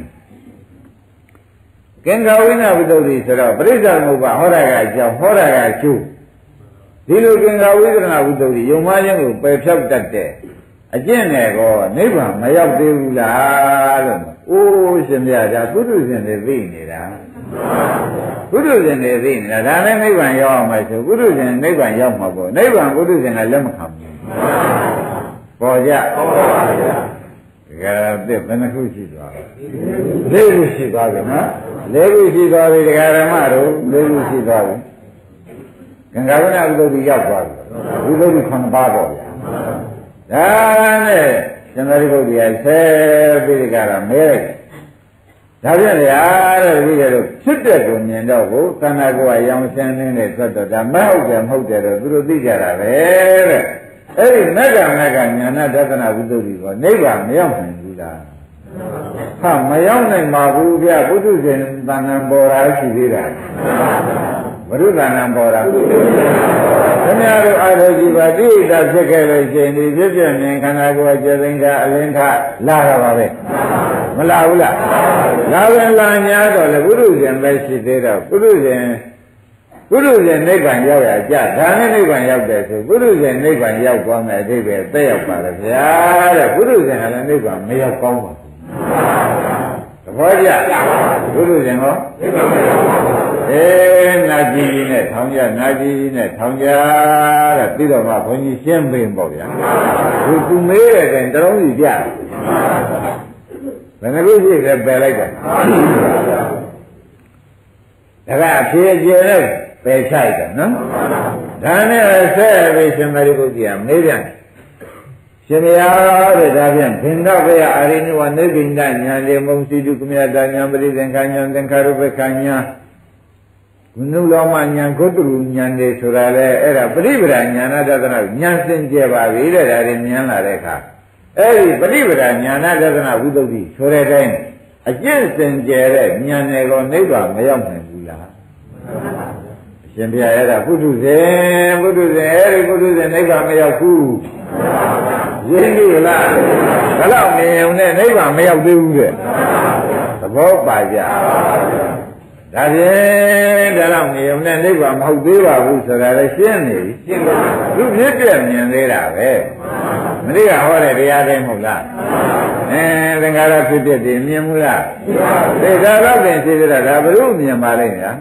ကင်္ဂဝိနဝိတ္တုဆိုတော့ပရိစ္ဆေသမုပ္ပါဟောတာကအကြောင်းဟောတာကအကျိုးဒီလိုကင်္ဂဝိသနာဝိတ္တုယုံမှခြင်းကိုပယ်ဖြောက်တတ်တဲ့အကျင့်နဲ့ကောနိဗ္ဗာန်မရောက်သေးဘူးလားလို့အိုးရှင်ဗျာဒါပုထုဇဉ်တွေသိနေတာပုထုဇဉ်တွေသိနေတာဒါနဲ့နိဗ္ဗာန်ရောက်အောင်မယ်ဆိုပုထုဇဉ်နိဗ္ဗာန်ရောက်မှာပေါ့နိဗ္ဗာန်ပုထုဇဉ်ကလက်မခံဘူးပေါ်ကြဟုတ်ပါပါဗျာကဲဘယ်နှခုရှိသွားလဲ၄ခုရှိသွားပြီနော်၄ခုရှိသွားပြီဒကာဓမ္မတို့၄ခုရှိသွားပြီကံကဝိနဝိတ္တုရောက်သွားပြီဝိတ္တု9ပါးပေါ့ဗျာဒါနဲ့ရှင်သာရိပုတ္တရာဆဲပြီးကြတာမဲဒါပြန်လေအားတဲ့ဒီလိုဖြစ်တဲ့ကိုမြင်တော့ကိုခန္ဓာကိုယ်ကရောင်ရှင်းနေတဲ့ထွက်တော့ဒါမဟုတ်တယ်မဟုတ်တယ်တော့သူတို့သိကြတာပဲတဲ့အဲ့ဒီမက္ကမက္ကညာနာဒသနာဝိတ္တုကိုနိဗ္ဗာန်မရောက်နိုင်ဘူးလားဟာမရောက်နိုင်ပါဘူးဗျပုထုဇဉ်တဏ္ဍာပေါ်တာရှိသေးတာဘုရုသနာပေါ်တာခင်ဗျားတို့အားထုတ်ကြည့်ပါတိဋ္ဌဖြစ်ခဲ့လို့ရှိရင်ဒီဖြစ်ပြမြင်ခန္ဓာကိုယ်ကျေသိင်္ဂအလင်းထလာတော့ပါပဲမလာဘူးလားလာဝင်လာညာတော့လေဘုရုဇဉ်ပဲရှိသေးတော့ဘုရုဇဉ်နိဗ္ဗာန်ရောက်ရကြဒါနဲ့နိဗ္ဗာန်ရောက်တယ်ဆိုဘုရုဇဉ်နိဗ္ဗာန်ရောက်သွားမယ်အဓိပ္ပာယ်သက်ရောက်ပါလေဗျာတဲ့ဘုရုဇဉ်ကလည်းနိဗ္ဗာန်မရောက်ကောင်းပါဘူးသဘောကျဘုရုဇဉ်ဟောနာကြီးကြီးနဲ့ထောင်ကြနာကြီးကြီးနဲ့ထောင်ကြတဲ့ပြီးတော့မှဘုန်းကြီးရှင်းပေးပေါ့ဗျာသူမေးတဲ့တိုင်တလုံးစီပြဘယ်နှလို့ရှိတယ်ပယ်လိုက်တယ်ဒါကအဖြေကျဲနဲ့ပယ်ချိုက်တယ်နော်ဒါနဲ့ဆက်ပြီးရှင်သာရိပုတ္တရာမေးပြန်ရှင်မယားတဲ့ဒါဖြင့်ဘင်္ဂဝေယအာရိနိဝနိဗ္ဗိန္ဒညာလေမုံစီတုကမြတညာပရိသင်္ခာညာသင်္ခါရုပ္ပခာညာဘုနုလောမညာဂုတ္တရညာတွေဆိုတာလေအဲ့ဒါပရိပဒညာနာတသနာညာစင်ကြယ်ပါပြီတဲ့ဒါတွေဉာဏ်လာတဲ့အခါအဲ့ဒီပရိပဒညာနာတသနာဝိသုဒ္ဓိဆိုတဲ့အတိုင်းအကျင့်စင်ကြယ်တဲ့ဉာဏ်တွေကိုနိဗ္ဗာန်မရောက်နိုင်ဘူးလားအရှင်ဘုရားအဲ့ဒါပုထုဇဉ်အဲ့ဒီပုထုဇဉ်နိဗ္ဗာန်မရောက်ဘူးရင်းပြီလားဘယ်တော့မြင်ုံနဲ့နိဗ္ဗာန်မရောက်သေးဘူးတဲ့သဘောပါကြဒါဖြင့်ဒါတော့မြင်ုံနဲ့နိဗ္ဗာန်မဟုတ်သေးပါဘူးဆိုတာလည်းရှင်းနေပြီရှင်းပါသူဖြစ်ပြမြင်သေးတာပဲမတိကဟောတဲ့တရားတိုင်းမဟုတ်လားသင်္ခါရဖြစ်ပြတယ်မြင်မှုလားသိတာတော့ပြင်ရှိသေးတာဒါဘုရုမြင်ပါလိမ့်ညာ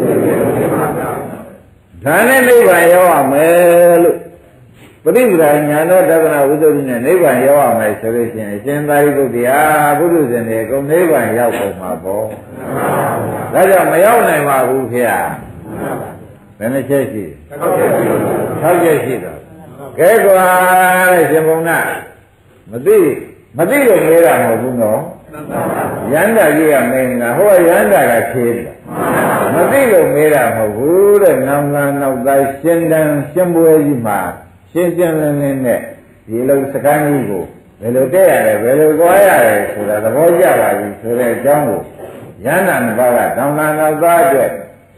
ဒါနဲ့နိဗ္ဗာန်ရောက်ရမယ်လို့ပရိပဒညာနောတက္ကနာဝိသုဒ္ဓိနဲ့နိဗ္ဗာန်ရောက်ရမယ်ဆိုလို့ရှိရင်အရှင်သာရိပုတ္တရာပုထုဇဉ်တွေအကုန်နိဗ္ဗာန်ရောက်ကုန်မှာပေါ့ဒါကြောင့်မရောက်နိုင်ပါဘူးခင်ဗျာဘယ်နှချက်ရှိ6ချက်ရှိတော့ကဲကွာတဲ့ရှင်ဘုံနာမသိလို့မေးတာမဟုတ်ဘူးနော်ရန္တာကြီးကမင်းကဟိုရန္တာကဖြေတယ်မသိလို့မေးတာမဟုတ်ဘူးတဲ့နောက်သားရှင်းပွဲကြီးမှာရှင်းလင်းနဲ့ဒီလိုစကားကြီးကိုဘယ်လိုတက်ရတယ်ဘယ်လိုသွားရတယ်ဆိုတာသဘောကျပါပြီဆိုတဲ့အကြောင်းကိုရဟန္တာနှစ်ပါးကတောင်းလာနောက်သားအတွက်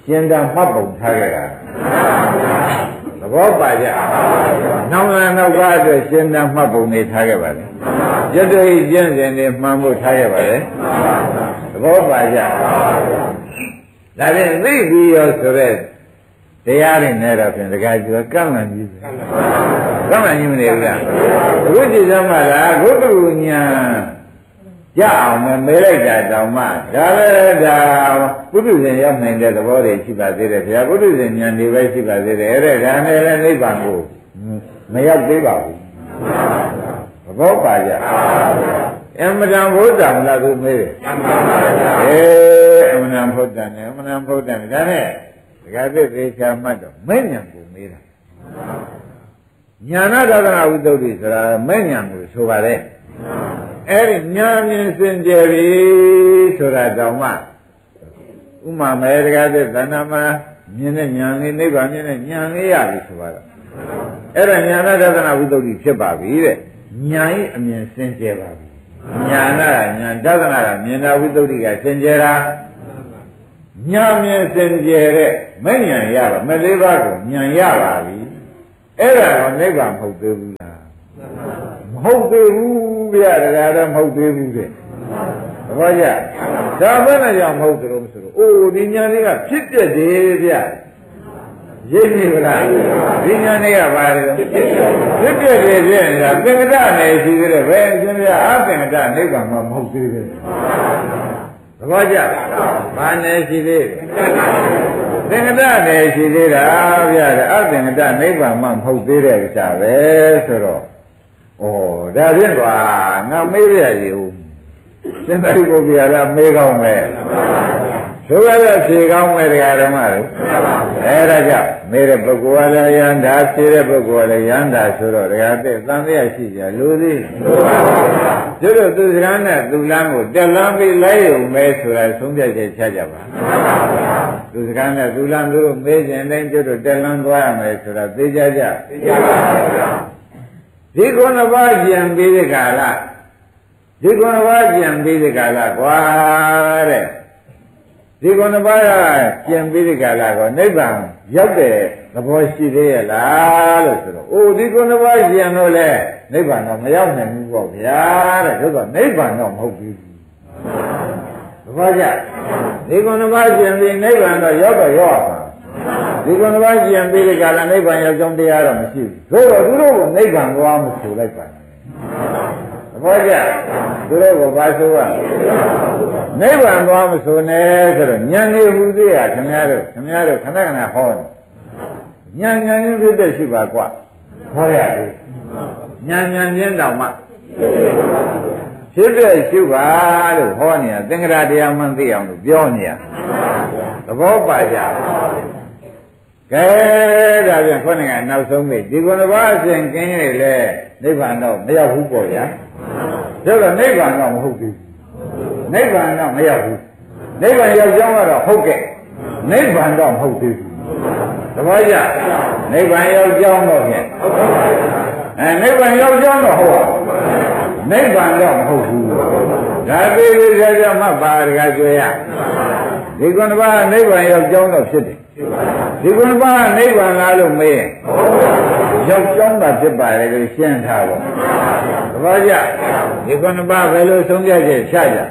ရှင်သာမှတ်ပုံထားခဲ့တာသဘောပါကြနောက်လာနောက်ကားအတွက်ရှင်သာမှတ်ပုံနေထားခဲ့ပါလေရတ္တိကျင့်စဉ်တွေမှန်ဖို့ထားခဲ့ပါလေသဘောပါကြဒါဖြင့်သိပြီးရောဆိုတဲ့တရားတွေနဲ့တော့ဖြင့်တခါကျတော့ကံမှန်ကြီးပဲကံမှန်ကြီးမနေဘူးလားအခုကြည့်စမ်းပါလားဘုဒ္ဓညာရအောင်မဲလိုက်တာတောင်မှဒါလည်းဒါပုထုဇဉ်ရောက်နိုင်တဲ့သဘောတွေရှိပါသေးတယ်ဗျာပုထုဇဉ်ဉာဏ်တွေပဲရှိပါသေးတယ်အဲ့ဒါနဲ့လည်းနိဗ္ဗာန်ကိုမရောက်သေးပါဘူးသဘောပါကြအမှန်တန်ဘုဒ္ဓံလားသူမေးတယ်အမှန်တန်ဘုဒ္ဓံနဲ့အမှန်တန်ဘုဒ္ဓံဒါနဲ့ဒကာသစ်သေချာမှတ်တော့မဲ့ဉာဏ်ကိုမေးတာညာနာဒသနာဝိသုဒ္ဓိဆိုတာမဲ့ဉာဏ်ကိုဆိုပါတယ်အဲ့ဒီညာမြင်စင်ကြယ်ပြီဆိုတာတောင်မှဥမာမဲတကားတဲ့သဏ္ဍာန်မှာမြင်တဲ့ညာလေးနိဗ္ဗာန်မြင်တဲ့ညာလေးရပြီဆိုတော့အဲ့ဒါညာနာဒသနာဝိသုဒ္ဓိဖြစ်ပါပြီတဲ့ညာဤအမြင်စင်ကြယ်ပါပြီညာနာညာဒသနာကမြင်တာဝိသုဒ္ဓိကစင်ကြယ်တာညာမြင်စင်ကြယ်တဲ့မဲ့ညာရပါမဲ့လေးပါးကိုညာရပါပြီအဲ့ဒါတော့နိဗ္ဗာန်မဟုတ်သေးဘူးလားမဟုတ်သေးဘူးဗျာဒါတော့မဟုတ်သေးဘူးတဲ့သဘောကျဒါဘယ်နဲ့ကြောင့်မဟုတ်ကြလို့မဆိုလို့အိုးဒီညာလေးကဖြစ်ပြတယ်ဗျာရိပ်နေဗလားဒီညာလေးကပါတယ်ဖြစ်ပြတယ်ဖြစ်နေတာသင်္ကတနယ်ရှိသေးတယ်ဘယ်အရှင်ဗျာအသင်္ကတနိဗ္ဗာန်မှာမဟုတ်သေးဘူးသဘောကျဘာနယ်ရှိသေးသင်္ကတနယ်ရှိသေးတာဗျာအသင်္ကတနိဗ္ဗာန်မှာမဟုတ်သေးတဲ့ဥစ္စာပဲဆိုတော့ဩဒါဖြင့်ကွာငါမေးရည်ဦးစင်္သာရိပုတ္တရာကမေးကောင်းမယ်ဆိုရတဲ့ဖြေကောင်းမယ်တရားဓမ္မတွေအဲ့ဒါကြောင့်မေးတဲ့ပုဂ္ဂိုလ်ကလည်းယန္တာဖြေတဲ့ပုဂ္ဂိုလ်ကလည်းယန္တာဆိုတော့တရားတဲ့သံဃာရှိကြလူသည်တို့တို့သူစကားနဲ့သူလမ်းကိုတက်လမ်းပြီးလိုက်ရုံပဲဆိုတာဆုံးဖြတ်ချက်ချကြပါသူစကားနဲ့သူလမ်းတို့မေးခြင်းတိုင်းတို့တက်လမ်းသွားရမယ်ဆိုတာသိကြကြသိကြပါဘူးဒီကုဏဘာကျန်ပြီးတဲ့ကာလဒီကုဏဘာကျန်ပြီးတဲ့ကာလကွာတဲ့ဒီကုဏဘာကျန်ပြီးတဲ့ကာလကိုနိဗ္ဗာန်ရောက်တဲ့သဘောရှိသေးရဲ့လားလို့ဆိုတော့အိုဒီကုဏဘာကျန်လို့လဲနိဗ္ဗာန်တော့မရောက်နိုင်ဘူးပေါ့ဗျာတဲ့ဒါဆိုနိဗ္ဗာန်တော့မဟုတ်ဘူးသဘောကျဒီကုဏဘာကျန်ပြီးနိဗ္ဗာန်တော့ရောက်တော့ရောက်ပါဒီကုဏဘာကျန်ပြီးတဲ့ကာလနိဗ္ဗာန်ရောက်ကြောင်းတရားတော့မရှိဘူးသို့တော့သူတို့ကနိဗ္ဗာန်သွားမဆိုလိုက်ပါနဲ့သဘောကျသူတို့ကဘာဆိုရနိဗ္ဗာန်သွားမဆိုနဲ့ဆိုတော့ဉာဏ်နေဟူသေးရခင်ဗျားတို့ခဏခဏဟောတယ်ဉာဏ်ရင်းဖြစ်တဲ့ရှိပါကွာဟောရတယ်ဉာဏ်ချင်းတောင်မှဖြစ်တဲ့ရှိပါလို့ဟောနေတာသင်္ကရာတရားမှန်သိအောင်လို့ပြောနေရသဘောပါကြကဲဒါပြန်ခေါင်းကနောက်ဆုံးပြီဒီကုဏဘာအစဉ်ကင်းရလေနိဗ္ဗာန်တော့မရောက်ဘူးပေါ့ဗျာဒါတော့နိဗ္ဗာန်တော့မဟုတ်ဘူးနိဗ္ဗာန်တော့မရောက်ဘူးနိဗ္ဗာန်ရောက်ကြောင်းကတော့ဟုတ်ကဲ့နိဗ္ဗာန်တော့မဟုတ်သေးဘူးသဘောကျနိဗ္ဗာန်ရောက်ကြောင်းတော့ဖြင့်နိဗ္ဗာန်ရောက်ကြောင်းတော့ဟုတ်နိဗ္ဗာန်တော့မဟုတ်ဘူးဒါသေးသေးချာချာမှတ်ပါတကားကျွေးရဒီကုဏဘာနိဗ္ဗာန်ရောက်ကြောင်းတော့ဖြစ်တယ်ဒီကုဏဘာနိဗ္ဗာန်လားလို့မေးရင်ရောက်ကြောင်းတာဖြစ်ပါတယ်လို့ရှင်းထားပါသဘောကျဒီကုဏဘာဘယ်လိုဆုံးဖြတ်ချက်ချကြ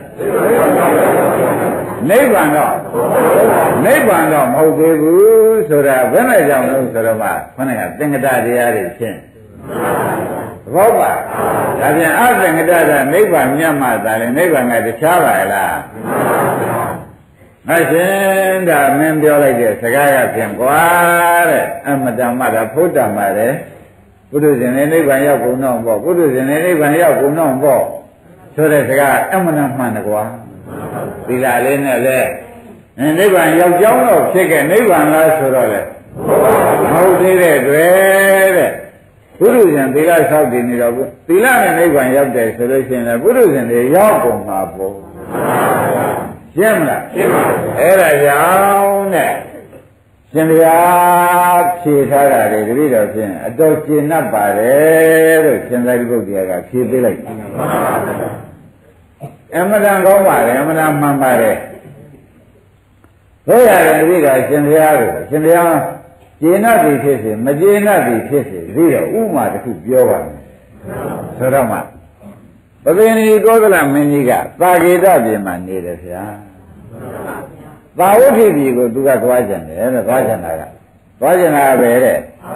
နိဗ္ဗာန်တော့မဟုတ်သေးဘူးဆိုတာဘယ်နဲ့ကြောင့်လို့ဆိုတော့မှခေါင်းကသင်္ကတတရားတွေရှင်းသဘောပါဒါပြန်အသင်္ကတကနိဗ္ဗာန်မြတ်မှသာလေနိဗ္ဗာန်ကတခြားပါလားမရှင်ဒါမင်းပြောလိုက်တဲ့စကားကဖြင့်ကွာတဲ့အမတ္တမတာဖုဒ္ဓမတဲ့ပုထုဇဉ်နဲ့နိဗ္ဗာန်ရောက်ကုန်တော့ပေါ့ပုထုဇဉ်နဲ့နိဗ္ဗာန်ရောက်ကုန်တော့ပေါ့ဆိုတဲ့စကားအမှန်မှန်တယ်ကွာသီလလေးနဲ့လဲနိဗ္ဗာန်ရောက်ကြောင်းတော့ဖြစ်ခဲ့နိဗ္ဗာန်လားဆိုတော့လေမဟုတ်သေးတဲ့တွေ့တဲ့ပုထုဇဉ်သီလဆောက်တည်နေတော့သီလနဲ့နိဗ္ဗာန်ရောက်တယ်ဆိုလို့ရှိရင်လည်းပုထုဇဉ်တွေရောက်ကုန်မှာပေါ့ရှင်းမလားရှင်းပါပြီအဲ့ဒါကြောင့်နဲ့ရှင်ဘုရားဖြေထားတာတွေတပည့်တော်ဖြင့်အတော်ကျင့်납ပါတယ်လို့ရှင်သာရိပုတ္တရာကဖြေပေးလိုက်အမှန်တန်ကောင်းပါတယ်အမှန်တန်မှန်ပါတယ်တို့ရတယ်ပြီးတော့ရှင်ဘုရားကိုရှင်ဘုရားကျေနပ်ပြီဖြစ်စေမကျေနပ်ပြီဖြစ်စေပြီးတော့ဥမာတစ်ခုပြောပါမယ်ဆိုတော့မှပသေနီကောသလမင်းကြီးကသာဂေတပြည်မှာနေတယ်ဗျာသာဝတိပြည်ကိုသူကသွားကြတယ်တဲ့သွားကြတာကသွားကြတာပဲတဲ့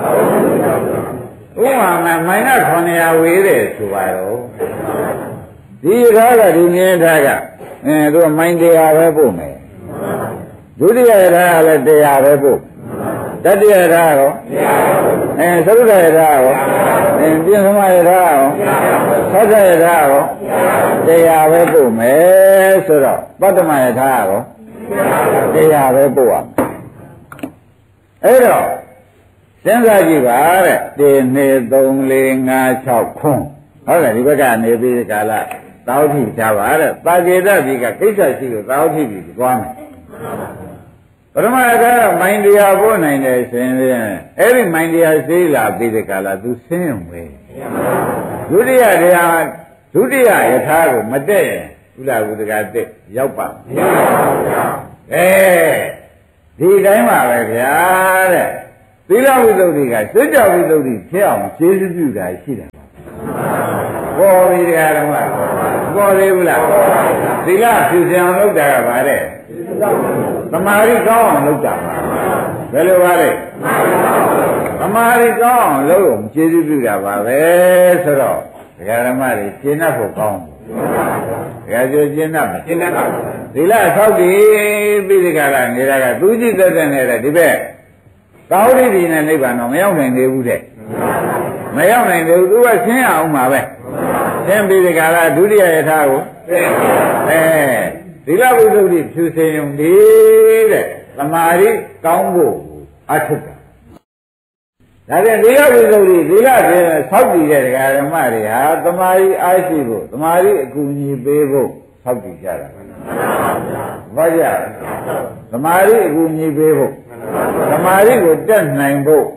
ဥမာမိုင်းက900ဝေးတယ်ဆိုပါတော့ဒီကားကဒီမြင်းထားကသူကမိုင်း100ပဲပို့မယ်ဒုတိယထားကလည်း100ပဲပို့တတိယထားရောသုဒ္ဓရထားရောပြင်သမရထားရောသစ္စာရထားရော100ပဲပို့မယ်ဆိုတော့ပတ္တမရထားရော100ပဲပို့ရမယ်အဲ့တော့စဉ်းစားကြည့်ပါတဲ့1 2 3 4 5 6ခွန်းဟုတ်တယ်ဒီဘက်ကနေပြီးကာလသာဝတိထားပါတဲ့ပါကေတပြည်ကကိစ္စရှိလို့သာဝတိပြည်သွားမယ်ပရမကမိုင်းတရားပို့နိုင်တယ်ရှင်ဖြင့်အဲ့ဒီမိုင်းတရားသိလာပြီးတဲ့ကာလသူဆင်းရုံပဲဒုတိယတရားဒုတိယယထာကိုမတက်ရင်ဥလာဝုဒကတက်ရောက်ပါမရပါဘူးဗျာဒီတိုင်းပါပဲဗျာတဲ့သီလဝိသုဒ္ဓိကစွကြဝိသုဒ္ဓိဖြစ်အောင်ကျေးဇူးပြုတာရှိတယ်ပေါ်ပြီတရားတော်ကပေါ်သေးဘူးလားသီလဖြူစင်အောင်လုပ်တာကပါတဲ့သမာဓိကောင်းအောင်လုပ်တာပါဘယ်လိုပါလဲသမာဓိကောင်းအောင်လုပ်အောင်ကျေးဇူးပြုတာပါပဲဆိုတော့ဒကာဓမ္မတွေရှင်းတတ်ဖို့ကောင်းတယ်ဒကာကျော်ရှင်းတတ်မယ်ရှင်းတတ်ပါသီလဆောက်တည်ပြီးဒီကရနေတာကသူကြည့်တတ်တဲ့နေတဲ့ဒီဘက်သာဝတိပြည်နဲ့နိဗ္ဗာန်တော့မရောက်နိုင်သေးဘူးတဲ့မရောက်နိုင်သေးဘူးသူကရှင်းအောင်ပါပဲရှင်းပြီးဒီကရဒုတိယယထာကိုသီလဝိသုဒ္ဓိဖြူစင်ုံဒီတဲ့သမာဓိကောင်းဖို့အထုတာဒါပြန်သီလဝိသုဒ္ဓိသီလဖြင့်ဆောက်တည်တဲ့ဓမ္မတွေဟာသမာဓိအားရှိဖို့သမာဓိအကူအညီပေးဖို့ဆောက်တည်ကြတာဘာကြသမာဓိအကူအညီပေးဖို့သမာဓိကိုတက်နိုင်ဖို့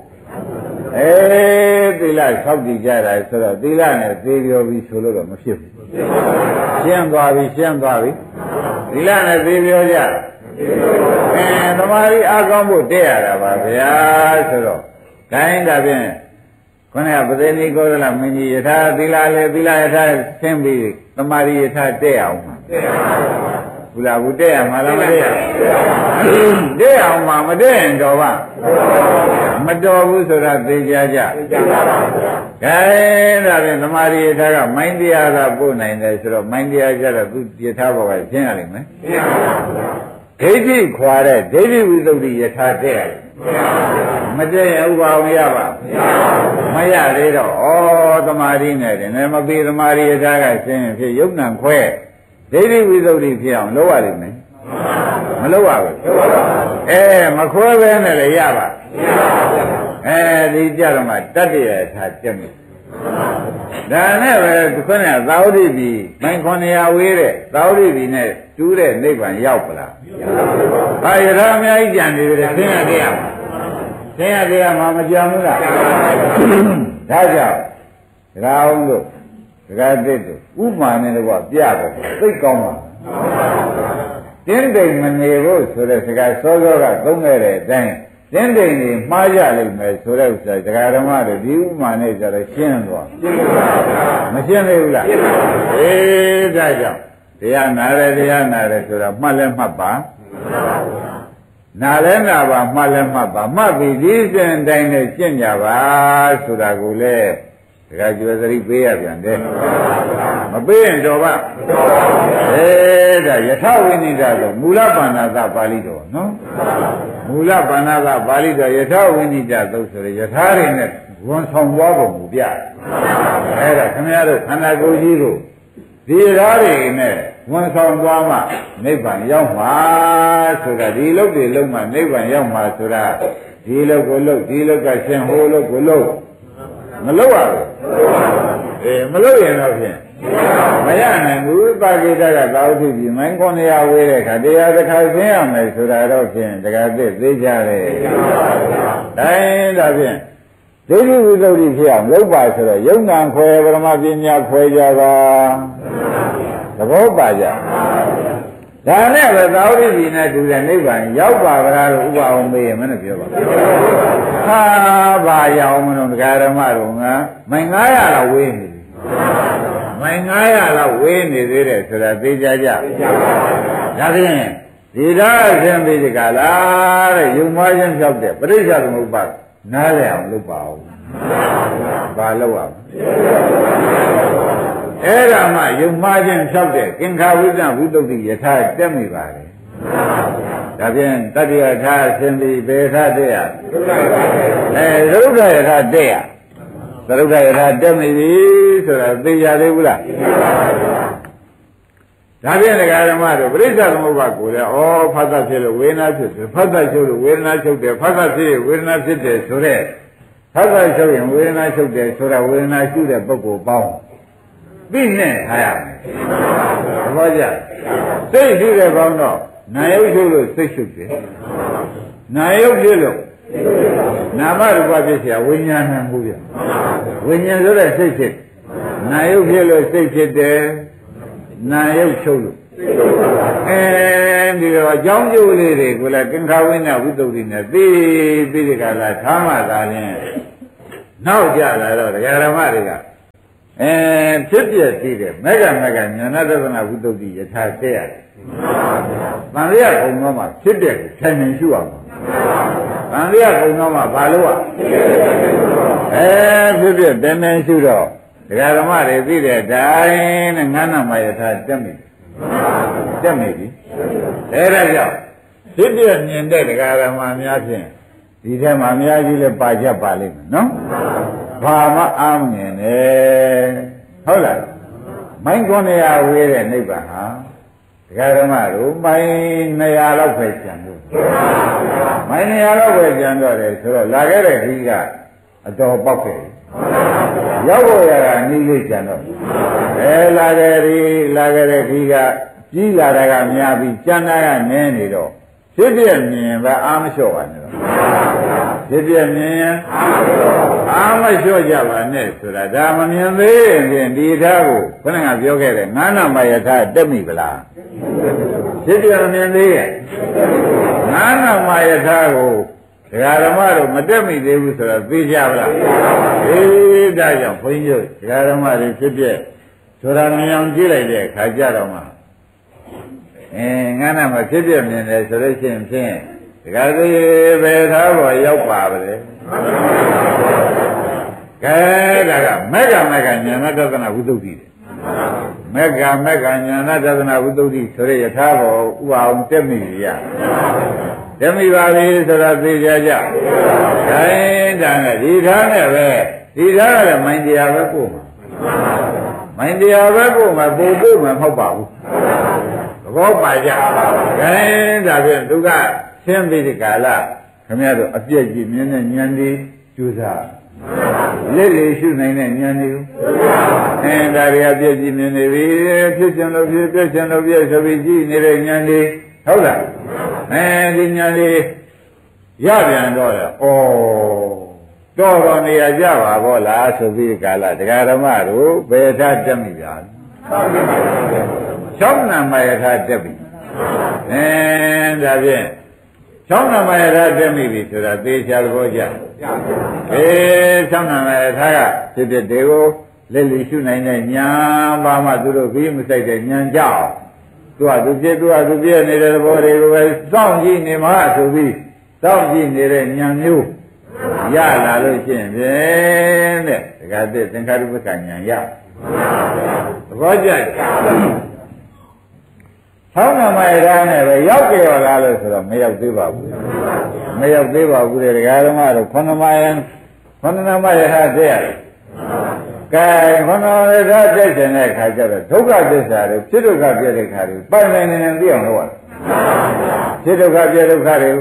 သီလဆောက်တည်ကြတာဆိုတော့သီလနဲ့သေပြောပြီးဆိုလို့တော့မဖြစ်ဘူးရှင်းသွားပြီရှင်းသွားပြီသီလနဲ့သေပြောကြသမာဓိအားကောင်းဖို့တည့်ရတာပါဗျာဆိုတော့ခိုင်းတာဖြင့်ခုနကပသေနီကောသလမင်းကြီးယထာသီလလေသီလယထာဆင်းပြီးသမာဓိယထာတဲ့အောင်ပါဘုရားဘုတဲ့ရမှာလားမတဲ့ရတဲ့အောင်မှာမတဲ့ရင်တော့ပါမတော်ဘူးဆိုတာသိကြကြခိုင်းတာဖြင့်သမာဓိယထာကမိုင်းတရားသာပို့နိုင်တယ်ဆိုတော့မိုင်းတရားကြတော့သူယထာဘောကရှင်းရလိမ့်မယ်ဒိဋ္ဌိခွာတဲ့ဒိဋ္ဌိဝိသုဒ္ဓိယထာတဲ့ရတယ်မတည့်ရဥပအောင်ရပါမရသေးတော့ဩသမာဓိနဲ့တယ်မပြီးသမာဓိယထာကရှင်းရင်ဖြစ်ယုတ်နံခွဲဒိဋ္ဌိဝိသုဒ္ဓိဖြစ်အောင်လုပ်ရလိမ့်မယ်မလုပ်ရဘူးမခွဲပဲနဲ့လည်းရပါဒီကြတော့မှတတ္တရထာတက်မယ်ဒါနဲ့ပဲခုနကသာဝတိပြည်မိုင်900ဝေးတဲ့သာဝတိပြည်နဲ့တူးတဲ့နိဗ္ဗာန်ရောက်ပလားဟာယထာအများကြီးကြံနေတယ်သင်ရခဲ့ရမှာသင်ရခဲ့ရမှာမကြံဘူးလားဒါကြောင့်ဒကာအောင်တို့ဒကာသစ်တို့ဥပမာနဲ့တော့ပြတယ်သိကောင်းပါတင်းတိမ်မနေဖို့ဆိုတဲ့စကားစောစောကသုံးခဲ့တဲ့အတိုင်းတင်းတိမ်ကြီးမှားကြလိမ့်မယ်ဆိုတဲ့ဥစ္စာဒကာဓမ္မတွေဒီဥပမာနဲ့ကြတော့ရှင်းသွားမရှင်းသေးဘူးလားဒါကြောင့်တရားနာတယ်ဆိုတာမှတ်လဲမှတ်ပါနာလဲနာပါမှတ်လဲမှတ်ပါမှတ်ပြီးဒီစဉ်တိုင်းနဲ့ရှင်းကြပါဆိုတာကိုလေဒကာကျွယ်သတိပေးရပြန်တယ်မပေးရင်တော့ပါဒါယထဝိနိဒဆိုမူလပါဏာသပါဠိတော်နော်မူလပါဏာသပါဠိတော်ယထဝိနိဒသုတ်ဆိုရယထာတွေနဲ့ဝန်ဆောင်သွားပုံကိုပြအဲ့ဒါခင်ဗျားတို့ခန္ဓာကိုယ်ကြီးကိုဒီဓာတ်တွေနဲ့ဝန်ဆောင်သွားမှနိဗ္ဗာန်ရောက်မှာဆိုတာဒီလုတ်တွေလုံးမှနိဗ္ဗာန်ရောက်မှာဆိုတာဒီလုတ်ကိုလုတ်ဒီလုတ်ကရှင်ဟိုလုတ်ကိုလုတ်မလုတ်ရဘူးမလုတ်ရင်တော့ဖြင့်မရနိုင်ဘူးပါကိတကသာဝတိပြည်မိုင်း900ဝေးတဲ့ခါတရားတစ်ခါဆင်းရမယ်ဆိုတာတော့ဖြင့်တက္ကသစ်သိကြတယ်တိုင်းဒါဖြင့်ဒိဋ္ဌိဝိသုဒ္ဓိဖြစ်အောင်လုပ်ပါဆိုတော့ယုံနာခွဲပရမပညာခွဲကြပါသဘောပါကြဒါနဲ့ပဲသာဝတိပြည်နဲ့တူတဲ့နိဗ္ဗာန်ရောက်ပါကြလားလို့ဥပအောင်မေးရမနဲ့ပြောပါဟာဘာရောက်မလို့ဒကာဓမ္မတို့ငါမိုင်900လောက်ဝေးနေပြီမိုင်900လောက်ဝေးနေသေးတယ်ဆိုတာသိကြကြဒါဖြင့်ဒီဒါအရှင်ပိဋကလားတဲ့ယုံမချင်းဖြောက်တဲ့ပရိစ္ဆေသမုပ္ပါနားလည်အောင်လုပ်ပါဦးဘာလုပ်ရမလဲအဲ့ဒါမှယုံမှားခြင်းဖြောက်တဲ့ကင်္ခာဝိဇ္ဇဝိတုဒ္ဓိယထာတက်မိပါတယ်ဒါဖြင့်တတ္တယထာဆင်းပြီးဘေထာတက်ရသုဒ္ဓယထာတက်ရသုဒ္ဓယထာတက်မိပြီဆိုတာသိကြသေးဘူးလားဒါဖြင့်ဒကာဓမ္မတို့ပရိစ္ဆေသမုပ္ပါကိုလည်းဖတ်တတ်ဖြစ်လို့ဝေဒနာဖြစ်တယ်ဖတ်တတ်ချုပ်လို့ဝေဒနာချုပ်တယ်ဖတ်တတ်ဖြစ်ဝေဒနာဖြစ်တယ်ဆိုတဲ့ဖတ်တတ်ချုပ်ရင်ဝေဒနာချုပ်တယ်ဆိုတာဝေဒနာရှုတဲ့ပုဂ္ဂိုလ်ပေါင်းသိနဲ့ထားရမယ်သဘောကျစိတ်ရှုတဲ့ပေါင်းတော့နာယုတ်ရှုလို့စိတ်ရှုတယ်နာယုတ်ဖြစ်လို့နာမရူပဖြစ်เสียဝိညာဏမှုပြဝိညာဉ်ဆိုတဲ့စိတ်ဖြစ်နာယုတ်ဖြစ်လို့စိတ်ဖြစ်တယ်နာယုတ်ချုပ်လို့ဒီတော့အကြောင်းကျိုးလေးတွေကိုလည်းကင်္ခာဝိနဝိတုဒ္ဓိနဲ့သိပြီးဒီကလာထားမှသာလင်းနောက်ကြလာတော့ဒကာဓမ္မတွေကဖြစ်ပြသိတယ်မေဃမေဃဉာဏတသနာဝိတုဒ္ဓိယထာတဲ့ရတယ်။တန်လျာကုံတော့မှဖြစ်တဲ့ကိုခြံနေရှုအောင်။တန်လျာကုံတော့မှဘာလို့ဖြစ်ပြတည်းတည်းရှုတော့ဒကာဓမ္မတွေသိတဲ့အတိုင်းနဲ့ငါးနာမယထာတက်မိတက်မိပြီအဲဒါကြောင့်ဖြစ်ပြမြင်တဲ့ဒကာဓမ္မများဖြင့်ဒီထဲမှာအများကြီးလည်းပါချက်ပါလိမ့်မယ်နော်ဘာမှအားမမြင်နဲ့ဟုတ်လားမိုင်း900ဝေးတဲ့နိဗ္ဗာန်ဟာဒကာဓမ္မတို့မိုင်း200လောက်ပဲကျန်လို့မိုင်း200လောက်ပဲကျန်တော့တယ်ဆိုတော့လာခဲ့တဲ့ခီးကအတော်ပေါက်ခဲ့ရောက်ဖို့ရတာနှီးလေးကျန်တော့လာခဲ့တဲ့ခီးကကြီးလာတာကများပြီးကျန်တာကနည်းနေတော့ဖြစ်ပြမြင်ပဲအားမလျှော့ပါနဲ့တော့ဖြစ်ပြမြင်အားမလျှော့ကြပါနဲ့ဆိုတာဒါမမြင်သေးရင်ဒီထားကိုခဏကပြောခဲ့တယ်ငါးနာမယထာတက်မိဗလားဖြစ်ပြမြင်သေးရဲ့ငါးနာမယထာကိုဒကာဓမ္မတို့မတက်မိသေးဘူးဆိုတော့သိကြပါလားဒါကြောင့်ဘုန်းကြီးဒကာဓမ္မတွေဖြစ်ပြဆိုတာမြင်အောင်ကြည့်လိုက်တဲ့အခါကြတော့မှငါးနာမဖြစ်ပြမြင်တယ်ဆိုလို့ရှိရင်ဖြင့်ဒကာသေးဘယ်သားပေါ်ရောက်ပါဗလဲကဲဒါကမေဃမေဃဉာဏတသနာဝိသုဒ္ဓိမေဃမေဃဉာဏတသနာဝိသုဒ္ဓိဆိုတဲ့ယထာဘောဥပအောင်တက်မိရတက်မိပါလေဆိုတာသိကြကြခိုင်းတာနဲ့ဒီထားနဲ့ပဲဒီထားကလည်းမိုင်းတရားပဲကိုမိုင်းတရားပဲကိုမှပို့ဖို့မှမဟုတ်ပါဘူးသဘောပါကြခိုင်းဒါဖြင့်သူကရှင်းပြီးဒီကာလခင်ဗျားတို့အပြည့်ကြီးမြင်တဲ့ဉာဏ်ဒီကျူးစားလက်လေရှုနိုင်တဲ့ဉာဏ်ဒီဒါတွေအပြည့်ကြီးမြင်နေပြီဖြစ်ချင်လို့ဖြစ်ပြချင်လို့ပြဆိုပြီးကြည့်နေတဲ့ဉာဏ်ဒီဟုတ်လားဒီဉာဏ်ဒီရပြန်တော့လေတော်နေရကြပါဘောလားဆိုပြီးကာလတရားဓမ္မတို့ဘယ်ထားတက်မိပြန်6နာမယထာတက်ပြီဒါဖြင့်6နာမယထာတက်မိပြီဆိုတာသေချာသဘောကျ6နာမယထာကဖြစ်တဲ့တွေကိုလက်လီရှုနိုင်တဲ့ဉာဏ်ဘာမှသူတို့ပြီးမဆိုင်တဲ့ဉာဏ်ကြောင့်သူကသူပြည့်နေတဲ့သဘောတွေကိုပဲစောင့်ကြည့်နေမှဆိုပြီးစောင့်ကြည့်နေတဲ့ဉာဏ်မျိုးရလာလို့ရှိရင်ဖြင့်တဲ့ဒကာသစ်သင်္ခါရုပ္ပကဉာဏ်ရသဘောကျဆောင်းနာမယထာနဲ့ပဲရောက်ကြရလားလို့ဆိုတော့မရောက်သေးပါဘူးမရောက်သေးပါဘူးတဲ့ဒကာဓမ္မတို့9နာမယထာတည်းရတယ်ကဲ9နာမယထာတည်းတဲ့အခါကျတော့ဒုက္ခသစ္စာတွေဖြစ်ဒုက္ခပြတဲ့ခါတွေပိုင်နိုင်နေသိအောင်လုပ်ရဖြစ်ဒုက္ခပြဒုက္ခတွေ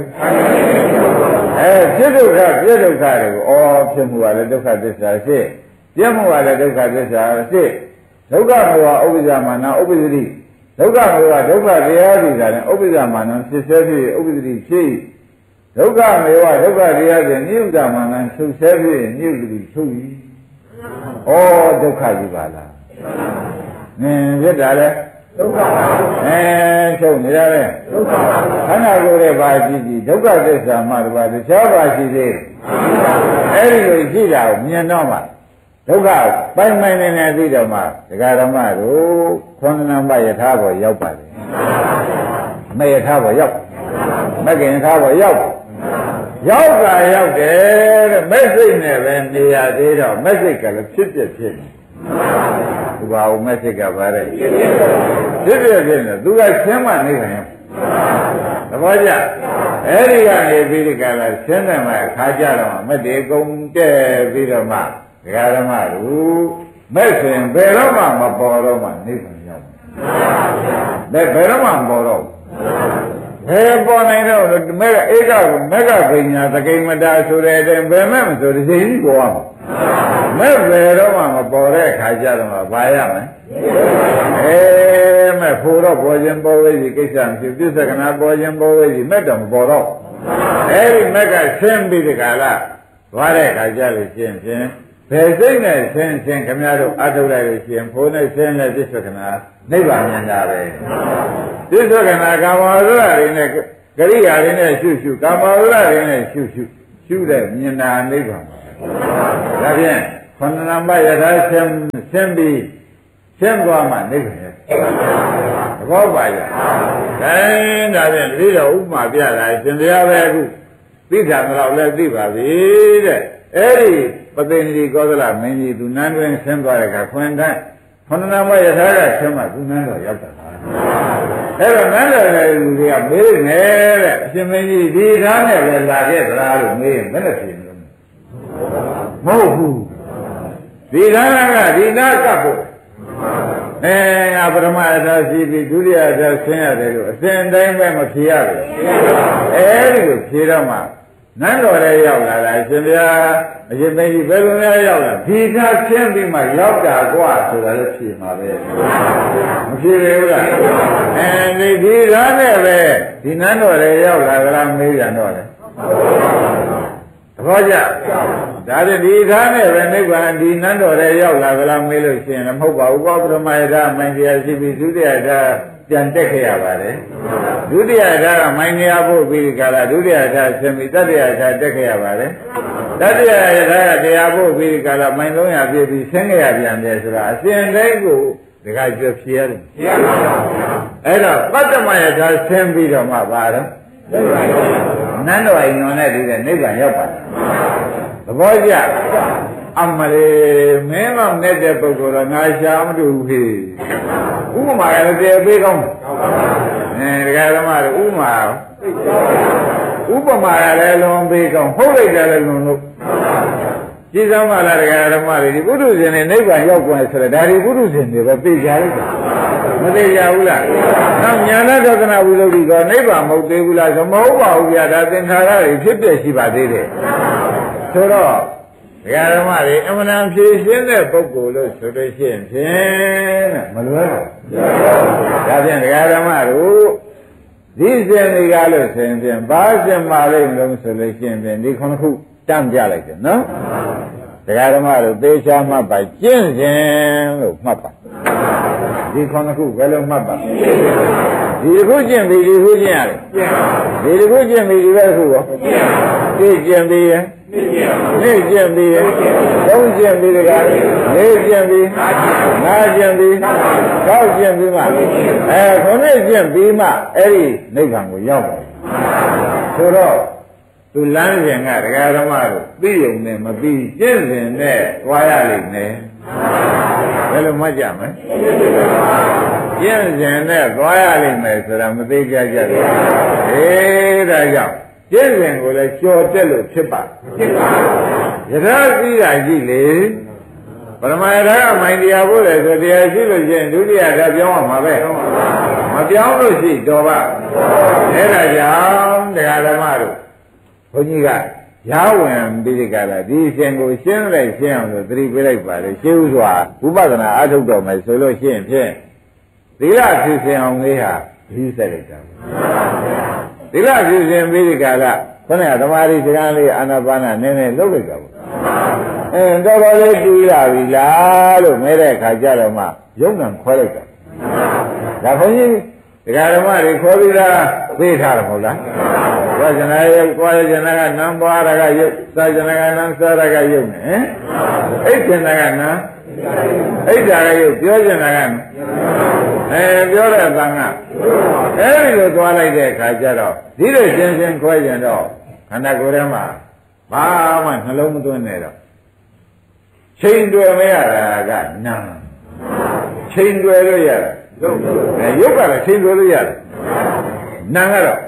ဖြစ်ဒုက္ခပြဒုက္ခတွေကိုဖြစ်မှုကလည်းဒုက္ခသစ္စာဖြစ်ပြမှုကလည်းဒုက္ခသစ္စာဖြစ်ဒုက္ခမေဝဥပ္ပဇ္ဇမာနဥပ္ပဇ္ဇတိဒုက္ခမေဝဒုက္ခတရားစီတာနဲ့ဥပ္ပဇ္ဇမာနဖြစ်စေဖြစ်ဥပ္ပဇ္ဇတိဖြစ်ဒုက္ခမေဝဒုက္ခတရားဖြင့်နိဥဒ္ဒမာနချုပ်ဆဲဖြစ်နိဥဒ္ဒတိချုပ်၏ဒုက္ခကြီးပါလားဖြစ်တာလေချုပ်နေရတယ်ခန္ဓာကိုယ်ရဲ့ဘာရှိရှိဒုက္ခသစ္စာမှတပါးတခြားဘာရှိသေးအဲ့ဒီလိုရှိတာကိုမြင်တော့မှဒုက္ခပိုင်ပိုင်နေသိတော့မှဒကာဓမ္မတို့ခေါန္ဓနာမယထာဘောရောက်ပါလေမယထာဘောရောက်မကင်ထာဘောရောက်ရောက်တာရောက်တယ်တဲ့မက်စိတ်နဲ့ပဲနေရသေးတော့မက်စိတ်ကလည်းဖြစ်ပြဖြစ်နေသူဘာလို့မက်စိတ်ကပါလဲဖြစ်ပြဖြစ်နေသူကရှင်းမှနေတယ်သဘောကျအဲ့ဒီကနေပြီးဒီကလာရှင်းတယ်မှာခါကြတော့မက်တွေကုန်တဲ့ပြီးတော့မှဒကာဓမ္မတို့မက်ဆိုရင်ဘယ်တော့မှမပေါ်တော့မှနေပြန်ရောက်တယ်ဘယ်တော့မှမပေါ်တော့ဘယ်ပေါ်နိုင်တော့မဲကဧကမက်ကပညာသကိမတာဆိုတဲ့အတိုင်းဘယ်မှမဆိုတစ်ချိန်ကြီးပေါ်အောင်မဲ့ဘယ်တော့မှမပေါ်တဲ့အခါကျတော့ဘာရမလဲမဲ့ဖို့တော့ပေါ်ခြင်းပေါ်ဝိစီကိစ္စမရှိပြစ္ဆကနာပေါ်ခြင်းပေါ်ဝိစီမဲ့တော့မပေါ်တော့အဲ့ဒီမက်ကဆင်းပြီးဒီကလာသွားတဲ့အခါကျလို့ရှင်းဘယ်စိတ်နဲ့ဆင်းခင်ဗျားတို့အထုတ်လိုက်လို့ရှင်းဖို့နဲ့ဆင်းတဲ့ပြစ္ဆကနာနိဗ္ဗာန်ဉာဏ်သာပဲပြစ္ဆကနာကာမဝရဏတွေနဲ့ကရိယာတွေနဲ့ရှုကာမဝရဏတွေနဲ့ရှုတဲ့ဉာဏ်သာနိဗ္ဗာန်ဒါဖြင့်ခန္ဓာမယထာဆင်းပြီးရှင်းသွားမှနိဗ္ဗာန်ရဲ့သဘောပါရဲ့ဒါဖြင့်ဒီတော့ဥပမာပြတာရှင်တရားပဲအခုသိတာတော့လည်းသိပါပြီတဲ့အဲ့ဒီပသိဏီကောသလမင်းကြီးသူနန်းတွင်ဆင်းသွားတဲ့အခါခွင်တိုင်းခန္ဓာမယထာကဆင်းမှသူနန်းတော်ရောက်တာအဲ့တော့နန်းတော်ရဲ့လူတွေကမေးနေတဲ့အရှင်မင်းကြီးဒီသားနဲ့ပဲလာခဲ့သလားလို့မေးရင်ဘယ်နဲ့ဖြေမလို့မဟုတ်ဘူးဒီသားကဒီသားကပ်ဖို့ပရမအထာရှိပြီးဒုတိယအထာဆင်းရတယ်လို့အစဉ်တိုင်းပဲမဖြေရဘူးအဲဒီလိုဖြေတော့မှနန်းတော်ရဲ့ရောက်လာတာရှင်ဗျာအရှင်မင်းကြီးဘယ်လိုများရောက်လာဒီသားဆင်းပြီးမှရောက်တာကွာဆိုတာလည်းဖြေမှာပဲမဖြေရဘူးလားဒီသားနဲ့ပဲဒီနန်းတော်ရဲ့ရောက်လာကြလားမေးပြန်တော့လေသဘောကျဒါဖြင့်ဒီသားနဲ့ပဲနိဗ္ဗာန်ဒီနန်းတော်ရဲ့ရောက်လာကြလားမေးလို့ရှိရင်လည်းမဟုတ်ပါဘူးကောပရမယထာမိုင်းတရားရှိပြီးဒုတိယထာပြန်တက်ခဲ့ရပါတယ်ဒုတိယထာကမိုင်းနေရဖို့ပြီးဒီကလာဒုတိယထာဆင်းပြီးတတိယထာတက်ခဲ့ရပါတယ်တတိယထာကတရားဖို့ပြီးဒီကလာမိုင်း300ပြည့်ပြီးဆင်းခဲ့ရပြန်တယ်ဆိုတာအစဉ်တိုင်းကိုဒီကကြွဖြေရတယ်ဖြေရပါဘူးအဲ့တော့ပတ္တမယထာဆင်းပြီးတော့မှပါတော့နန်းတော်အိမ်တော်နဲ့ဒီတဲ့နိဗ္ဗာန်ရောက်ပါတယ်သဘောကျအမလေးမင်းမောင်နဲ့တဲ့ပုဂ္ဂိုလ်တော့ငါရှာမတူဘူးဟေ့ဥပမာလည်းတည်ပေးကောင်းဒကာဓမ္မတို့ဥပမာလည်းလွန်ပေးကောင်းဟုတ်လိုက်တယ်လည်းလွန်လို့ကြည်စမ်းပါလားဒကာဓမ္မတွေဒီပုထုဇဉ်နဲ့နိဗ္ဗာန်ရောက်သွားဆိုတော့ဒါဒီပုထုဇဉ်တွေပဲသိကြလိုက်တာမသိကြဘူးလားနောက်ညာနာဒသနာဝိသုဒ္ဓိကနိဗ္ဗာန်မဟုတ်သေးဘူးလားဆိုမဟုတ်ပါဘူးဗျာဒါသင်္ခါရတွေဖြစ်ပြရှိပါသေးတယ်ဆိုတော့ဒကာဓမ္မတွေအမှန်တန်ဖြည့်ရှင်းတဲ့ပုဂ္ဂိုလ်လို့ဆိုလို့ရှိရင်ဖြင့်မလွယ်ဘူးဒါဖြင့်ဒကာဓမ္မတို့ဒီစဉ်တွေကလို့ဆိုရင်ဖြင့်ဘာစဉ်ပါလိမ့်လို့ဆိုလို့ရှိရင်ဖြင့်ဒီခုနှစ်ခုတမ်းပြလိုက်တယ်နော်ဒကာဓမ္မတို့သေချာမှတ်ပါကျင့်စဉ်လို့မှတ်ပါဒီခုနှစ်ခုဘယ်လိုမှတ်ပါဒီခုကျင့်ပြီဒီခုကျင့်ရတယ်ဒီခုကျင့်ပြီဒီဘက်ခုရောသိကျင့်ပြီရဲ့နေ့ကျင့်ပြီသုံးကျင့်ပြီတကားလေးကျင့်ပြီငါးကျင့်ပြီ၆ကျင့်ပြီမှခုနှစ်ကျင့်ပြီမှအဲ့ဒီနိဗ္ဗာန်ကိုရောက်ပါဆိုတော့သူလမ်းစဉ်ကဒကာဓမ္မတို့သိုံနဲ့မသိကျင့်စဉ်နဲ့တွားရလိမ့်မယ်ဘယ်လိုမှတ်ကြမလဲကျင့်စဉ်နဲ့တွားရလိမ့်မယ်ဆိုတာမသိကြကြဘူးဒါကြောင့်ကျင့်စဉ်ကိုလည်းကြော်တက်လို့ဖြစ်ပါယထာသိတာရှိလေပရမယထာကမိုင်းတရားဖို့လေဆိုတရားရှိလို့ရှိရင်ဒုတိယဓာတ်ပြောင်းအောင်မှာပဲမပြောင်းလို့ရှိတော်ပါအဲ့ဒါကြောင့်တရားဓမ္မတို့ဘုန်းကြီးကရာဝင်ပြီးဒီကလာဒီရှင်ကိုရှင်းလိုက်ရှင်းအောင်လို့သတိပေးလိုက်ပါလေရှင်းဥစွာဝိပဿနာအားထုတ်တော်မယ်ဆိုလို့ရှိရင်ဖြင့်သီလဖြစ်စဉ်အောင်လေးဟာဒီဆက်လိုက်တာသီလဖြစ်စဉ်ပြီးဒီကလာခொနကသမာဓိစကားလေးအာနာပါနနည်းနည်းလုပ်လိုက်တာပေါ့တော်တော်လေးတူရပြီလားလို့မဲတဲ့အခါကျတော့မှယုံနံခွဲလိုက်တာဒါဘုန်းကြီးဒကာဓမ္မတွေခေါ်ပြီးသားသိထားတယ်မဟုတ်လားဝါဇနာယုတ်သွားဇနာကနံပွားရကယုတ်သာဇနာကနံစားရကယုတ်နဲ့အိတ်ဇနာကနံအိတ်တာကယုတ်ပြောဇနာကပြောတဲ့အတန်ကအဲဒီလိုသွားလိုက်တဲ့အခါကျတော့ဒီလိုရှင်းရှင်းခွဲကြတော့ခန္ဓာကိုယ်ထဲမှာဘာမှနှလုံးမသွင်းနဲ့တော့ချိန်တွေ့မရတာကနာချိန်တွေ့လို့ရတာရုပ်ကလည်းချိန်တွေ့လို့ရတယ်နာကတော့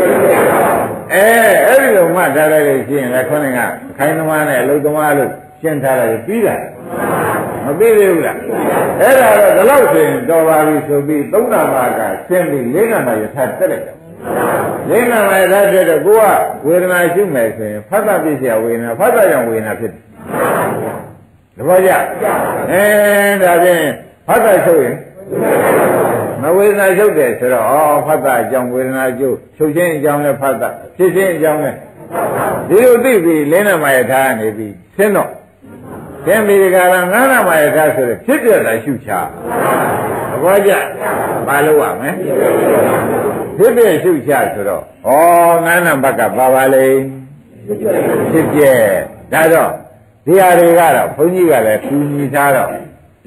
အဲ့ဒီလိုမှထားလိုက်လို့ရှိရင်လည်းခေါင်းကခိုင်းသမားနဲ့အလုပ်သမားလို့ရှင်းထားတယ်ပြီးတာမပြီးသေးဘူးလားအဲ့ဒါတော့ဒီလောက်ဆိုရင်တော်ပါပြီဆိုပြီးသုံးနာပါကရှင်းပြီးလေးနာပါရထားတက်လိုက်တယ်လေးနာပါရထားတက်တော့ကိုကဝေဒနာရှိမယ်ဆိုရင်ဖတ်တာပြည့်စရာဝေဒနာဖတ်တာကြောင့်ဝေဒနာဖြစ်တယ်တပည့်ကြဒါဖြင့်ဖတ်တာချုပ်ရင်မဝေဒနာချုပ်တယ်ဆိုတော့ဖတ်တာအကြောင်းဝေဒနာချုပ်ချုပ်ခြင်းအကြောင်းနဲ့ဖတ်တာဖြစ်ခြင်းအကြောင်းနဲ့ဒီလိုသိပြီးလေးနာပါရထားနေပြီးရှင်းတော့သင်္ဘေကရငါးနာမယထာဆိုတဲ့ဖြစ်ပြတာရှုချသဘောကျဘာလို့ရမလဲဖြစ်ပြရှုချဆိုတော့ငါးနာဘက်ကပါပါလေဖြစ်ပြဒါတော့ဒီဟာတွေကတော့ဘုန်းကြီးကလည်းသူညီထားတော့